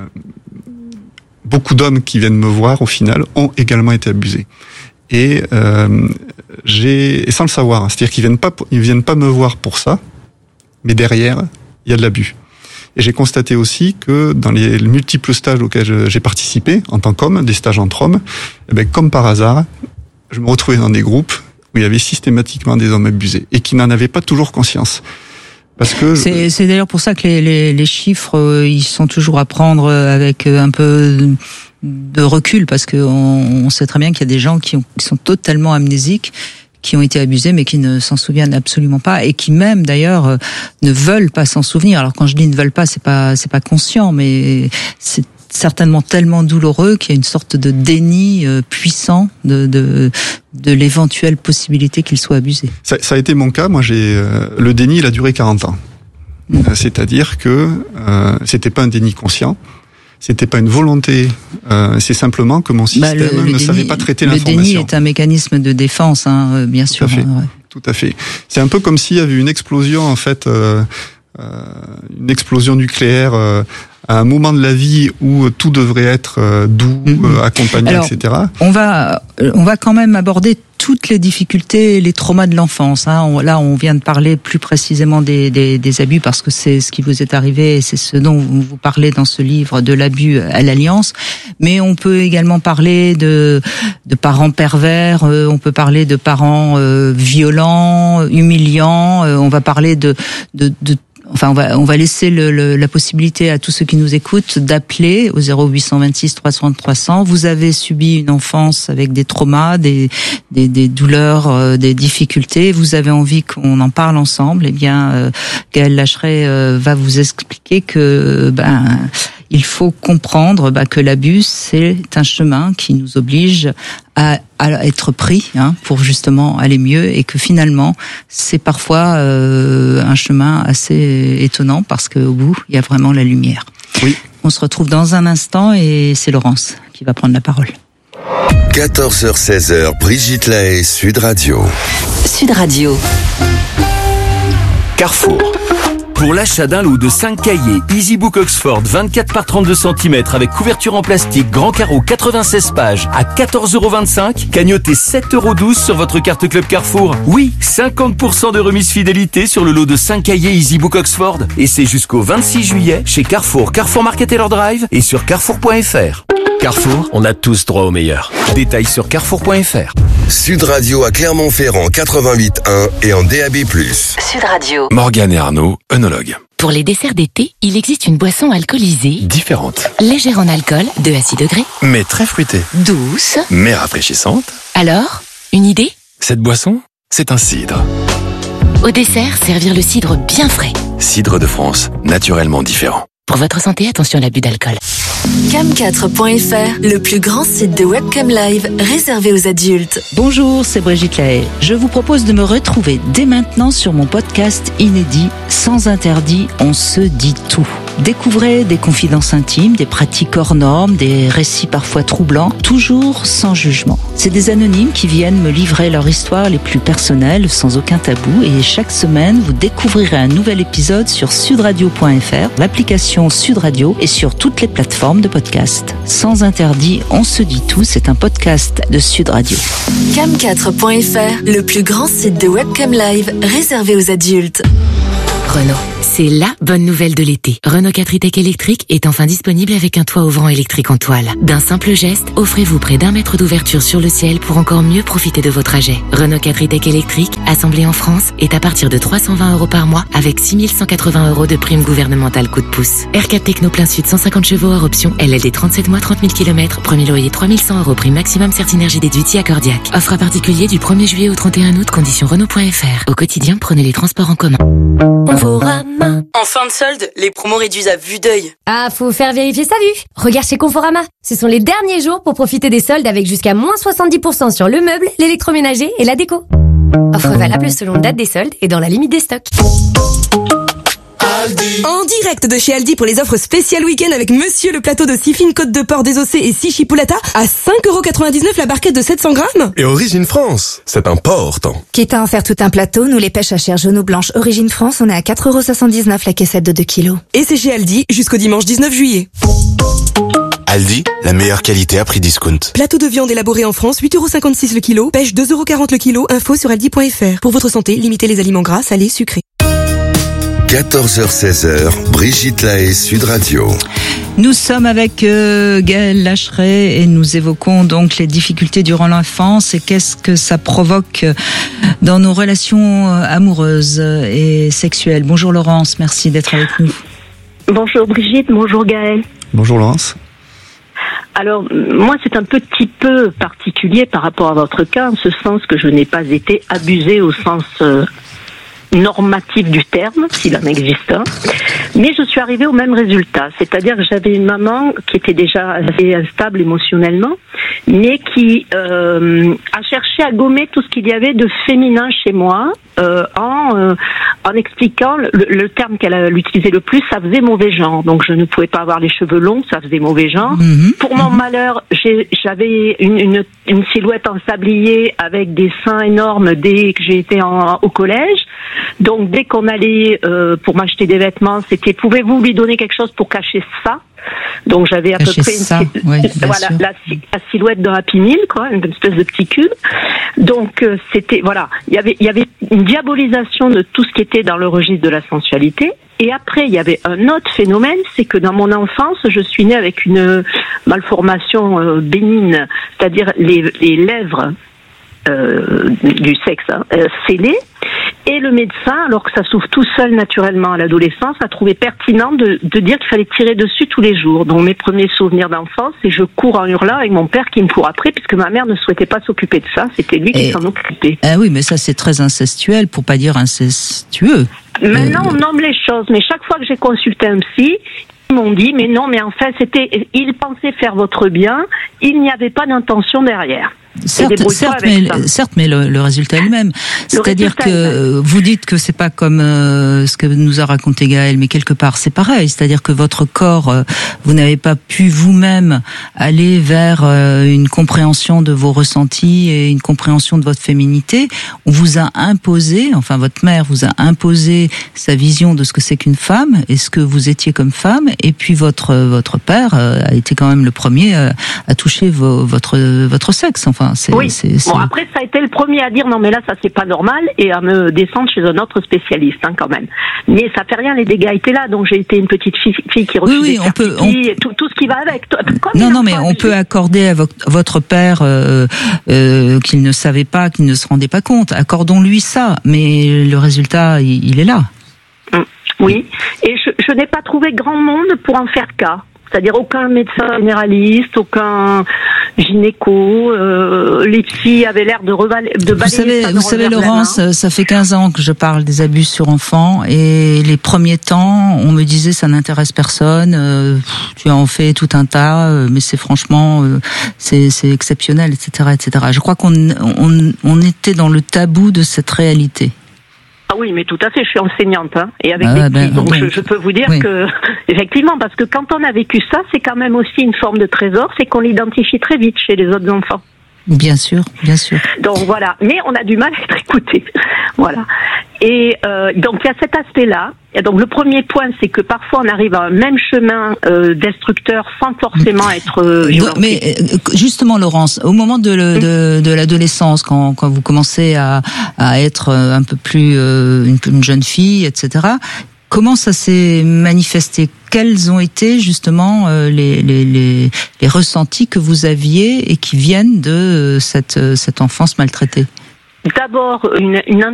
beaucoup d'hommes qui viennent me voir, au final, ont également été abusés. Et euh, j'ai, et sans le savoir, c'est-à-dire qu'ils viennent pas, ils viennent pas me voir pour ça, mais derrière, il y a de l'abus. Et j'ai constaté aussi que dans les multiples stages auxquels j'ai participé, en tant qu'homme, des stages entre hommes, eh ben, comme par hasard, je me retrouvais dans des groupes où il y avait systématiquement des hommes abusés et qui n'en avaient pas toujours conscience. Parce que c'est, c'est d'ailleurs pour ça que les, les, les chiffres, euh, ils sont toujours à prendre avec un peu de recul, parce que on, on sait très bien qu'il y a des gens qui, ont, qui sont totalement amnésiques, qui ont été abusés mais qui ne s'en souviennent absolument pas et qui même d'ailleurs euh, ne veulent pas s'en souvenir. Alors quand je dis ne veulent pas, c'est pas c'est pas conscient, mais c'est certainement tellement douloureux qu'il y a une sorte de déni euh, puissant de de de l'éventuelle possibilité qu'ils soient abusés. Ça, ça a été mon cas. Moi, j'ai euh, le déni, il a duré quarante ans. Mmh. Euh, c'est-à-dire que euh, c'était pas un déni conscient. C'était pas une volonté, euh, c'est simplement que mon système bah, le, le ne déni, savait pas traiter le l'information. Le déni est un mécanisme de défense, hein, bien sûr. Tout à fait. Ouais. Tout à fait. C'est un peu comme s'il y avait une explosion, en fait, euh, euh, une explosion nucléaire euh, à un moment de la vie où tout devrait être euh, doux, mmh. euh, accompagné, Alors, et cetera. On va, on va quand même aborder toutes les difficultés et les traumas de l'enfance. Hein. On, là, on vient de parler plus précisément des, des, des abus parce que c'est ce qui vous est arrivé et c'est ce dont vous, vous parlez dans ce livre de l'abus à l'alliance. Mais on peut également parler de, de parents pervers, euh, on peut parler de parents euh, violents, humiliants, euh, on va parler de, de, de Enfin, on va on va laisser le, le, la possibilité à tous ceux qui nous écoutent d'appeler au zéro huit cent vingt-six trois cents trois cents. Vous avez subi une enfance avec des traumas, des des, des douleurs, euh, des difficultés. Vous avez envie qu'on en parle ensemble. Eh bien, euh, Gaëlle Lacheret euh, va vous expliquer que ben il faut comprendre bah, que l'abus c'est un chemin qui nous oblige à, à être pris hein, pour justement aller mieux et que finalement c'est parfois euh, un chemin assez étonnant parce qu'au bout il y a vraiment la lumière. Oui. On se retrouve dans un instant et c'est Laurence qui va prendre la parole. quatorze heures seize heures, Brigitte Lahaie, Sud Radio. Sud Radio. Carrefour. Pour l'achat d'un lot de cinq cahiers EasyBook Oxford vingt-quatre par trente-deux centimètres avec couverture en plastique grand carreau quatre-vingt-seize pages à quatorze euros vingt-cinq, cagnotez sept euros douze sur votre carte Club Carrefour. Oui, cinquante pour cent de remise fidélité sur le lot de cinq cahiers EasyBook Oxford. Et c'est jusqu'au vingt-six juillet chez Carrefour, Carrefour Market et leur Drive et sur carrefour point f r. Carrefour, on a tous droit au meilleur. Détails sur carrefour point f r. Sud Radio à Clermont-Ferrand quatre-vingt-huit un et en D A B plus. Sud Radio. Morgane et Arnaud, œnologue. Pour les desserts d'été, il existe une boisson alcoolisée. Différente. Légère en alcool, deux à six degrés. Mais très fruitée. Douce. Mais rafraîchissante. Alors, une idée? Cette boisson, c'est un cidre. Au dessert, servir le cidre bien frais. Cidre de France, naturellement différent. Pour votre santé, attention à l'abus d'alcool. cam quatre point f r, le plus grand site de webcam live réservé aux adultes. Bonjour, c'est Brigitte Lahaye. Je vous propose de me retrouver dès maintenant sur mon podcast inédit Sans interdit, on se dit tout. Découvrez des confidences intimes, des pratiques hors normes, des récits parfois troublants, toujours sans jugement. C'est des anonymes qui viennent me livrer leur histoire les plus personnelles, sans aucun tabou, et chaque semaine, vous découvrirez un nouvel épisode sur sudradio point f r, l'application Sud Radio et sur toutes les plateformes de podcast. Sans interdit, on se dit tout, c'est un podcast de Sud Radio. cam quatre point f r, le plus grand site de webcam live réservé aux adultes. Renault. C'est la bonne nouvelle de l'été. Renault quatre e-Tech électrique est enfin disponible avec un toit ouvrant électrique en toile. D'un simple geste, offrez-vous près d'un mètre d'ouverture sur le ciel pour encore mieux profiter de vos trajets. Renault quatre e-Tech électrique, assemblé en France, est à partir de trois cent vingt euros par mois avec six mille cent quatre-vingts euros de prime gouvernementale coup de pouce. R quatre Techno plein sud cent cinquante chevaux hors option, L L D trente-sept mois trente mille kilomètres, premier loyer trois mille cent euros, prime maximum Certinergie déduite si accordiaque. Offre à particulier du premier juillet au trente et un août, conditions Renault point f r. Au quotidien, prenez les transports en commun. Conforama. En fin de solde, les promos réduisent à vue d'œil. Ah, faut faire vérifier sa vue. Regarde chez Conforama. Ce sont les derniers jours pour profiter des soldes avec jusqu'à moins soixante-dix pour cent sur le meuble, l'électroménager et la déco. Offre valable selon date des soldes et dans la limite des stocks. En direct de chez Aldi pour les offres spéciales week-end avec Monsieur le plateau de six fines côtes de porc désossées et six chipolata à cinq euros quatre-vingt-dix-neuf la barquette de sept cents grammes. Et Origine France, c'est important. Quitte à en faire tout un plateau, nous les pêches à chair jaune ou blanche Origine France, on est à quatre euros soixante-dix-neuf la caissette de deux kilos. Et c'est chez Aldi jusqu'au dimanche dix-neuf juillet. Aldi, la meilleure qualité à prix discount. Plateau de viande élaboré en France, huit euros cinquante-six le kilo. Pêche deux euros quarante le kilo. Info sur aldi point f r. Pour votre santé, limitez les aliments gras, salés, sucrés. quatorze heures seize heures, Brigitte Lahaye, Sud Radio. Nous sommes avec euh, Gaël Lacheret et nous évoquons donc les difficultés durant l'enfance et qu'est-ce que ça provoque dans nos relations amoureuses et sexuelles. Bonjour Laurence, merci d'être avec nous. Bonjour Brigitte, bonjour Gaël. Bonjour Laurence. Alors, moi, c'est un petit peu particulier par rapport à votre cas, en ce sens que je n'ai pas été abusée au sens euh, normatif du terme, s'il en existe un, mais je suis arrivée au même résultat, c'est-à-dire que j'avais une maman qui était déjà assez instable émotionnellement, mais qui euh, a cherché à gommer tout ce qu'il y avait de féminin chez moi, euh, en, euh, en expliquant le, le terme qu'elle a utilisé le plus, ça faisait mauvais genre. Donc je ne pouvais pas avoir les cheveux longs, ça faisait mauvais genre. Mmh. Pour mon mmh. malheur, j'ai, j'avais une, une, une silhouette en sablier avec des seins énormes dès que j'ai été en, au collège. Donc dès qu'on allait euh, pour m'acheter des vêtements, c'était pouvez-vous lui donner quelque chose pour cacher ça? Donc j'avais à cacher peu près ça, une, oui, voilà la, la silhouette d'un Happy Meal, quoi, une espèce de petit cube. Donc euh, c'était voilà, il y avait il y avait une diabolisation de tout ce qui était dans le registre de la sensualité. Et après, il y avait un autre phénomène, c'est que dans mon enfance, je suis née avec une malformation euh, bénigne, c'est-à-dire les, les lèvres euh, du sexe hein, euh, scellées. Et le médecin, alors que ça s'ouvre tout seul naturellement à l'adolescence, a trouvé pertinent de, de dire qu'il fallait tirer dessus tous les jours. Donc mes premiers souvenirs d'enfance, c'est je cours en hurlant avec mon père qui me court après, puisque ma mère ne souhaitait pas s'occuper de ça, c'était lui qui Et... s'en occupait. Ah oui, mais ça c'est très incestuel, pour pas dire incestueux. Maintenant on nomme les choses, mais chaque fois que j'ai consulté un psy, ils m'ont dit, mais non, mais en fait, c'était, ils pensaient faire votre bien, il n'y avait pas d'intention derrière. Certes, certes, mais, certes, mais le, le résultat est le même. C'est-à-dire que euh, vous dites que c'est pas comme euh, ce que nous a raconté Gaël, mais quelque part c'est pareil. C'est-à-dire que votre corps, euh, vous n'avez pas pu vous-même aller vers euh, une compréhension de vos ressentis et une compréhension de votre féminité. On vous a imposé, enfin votre mère vous a imposé sa vision de ce que c'est qu'une femme et ce que vous étiez comme femme. Et puis votre votre père euh, a été quand même le premier euh, à toucher vos, votre votre sexe. Enfin. C'est, oui. C'est, c'est... Bon, après, ça a été le premier à dire non, mais là, ça c'est pas normal, et à me descendre chez un autre spécialiste, hein, quand même. Mais ça fait rien, les dégâts étaient là, donc j'ai été une petite fille, fille qui refusait oui, oui, de on faire peut, pipi, on... et tout, tout ce qui va avec. Comme non, non, mais on peut accorder à vo- votre père euh, euh, qu'il ne savait pas, qu'il ne se rendait pas compte. Accordons-lui ça, mais le résultat, il, il est là. Mmh. Oui, et je, je n'ai pas trouvé grand monde pour en faire cas. C'est-à-dire aucun médecin généraliste, aucun gynéco, euh, les psys avaient l'air de, reval- de balayer vous savez, ça vous savez, Laurence, main. Ça fait quinze ans que je parle des abus sur enfants, et les premiers temps, on me disait ça n'intéresse personne, euh, tu en fais tout un tas, euh, mais c'est franchement, euh, c'est, c'est exceptionnel, et cetera, et cetera. Je crois qu'on on, on était dans le tabou de cette réalité. Ah oui, mais tout à fait, je suis enseignante, hein, et avec ah, des ben, petits, donc ben, je, je peux vous dire oui. que, effectivement, parce que quand on a vécu ça, c'est quand même aussi une forme de trésor, c'est qu'on l'identifie très vite chez les autres enfants. Bien sûr, bien sûr. Donc voilà, mais on a du mal à être écouté, voilà. Et euh, donc il y a cet aspect-là. Et donc le premier point, c'est que parfois on arrive à un même chemin euh, destructeur sans forcément être euh, violenté. Mais justement, Laurence, au moment de, le, de, de l'adolescence, quand, quand vous commencez à, à être un peu plus euh, une, une jeune fille, et cetera, comment ça s'est manifesté? Quels ont été justement euh, les, les, les, les ressentis que vous aviez et qui viennent de cette, cette enfance maltraitée? D'abord, une, une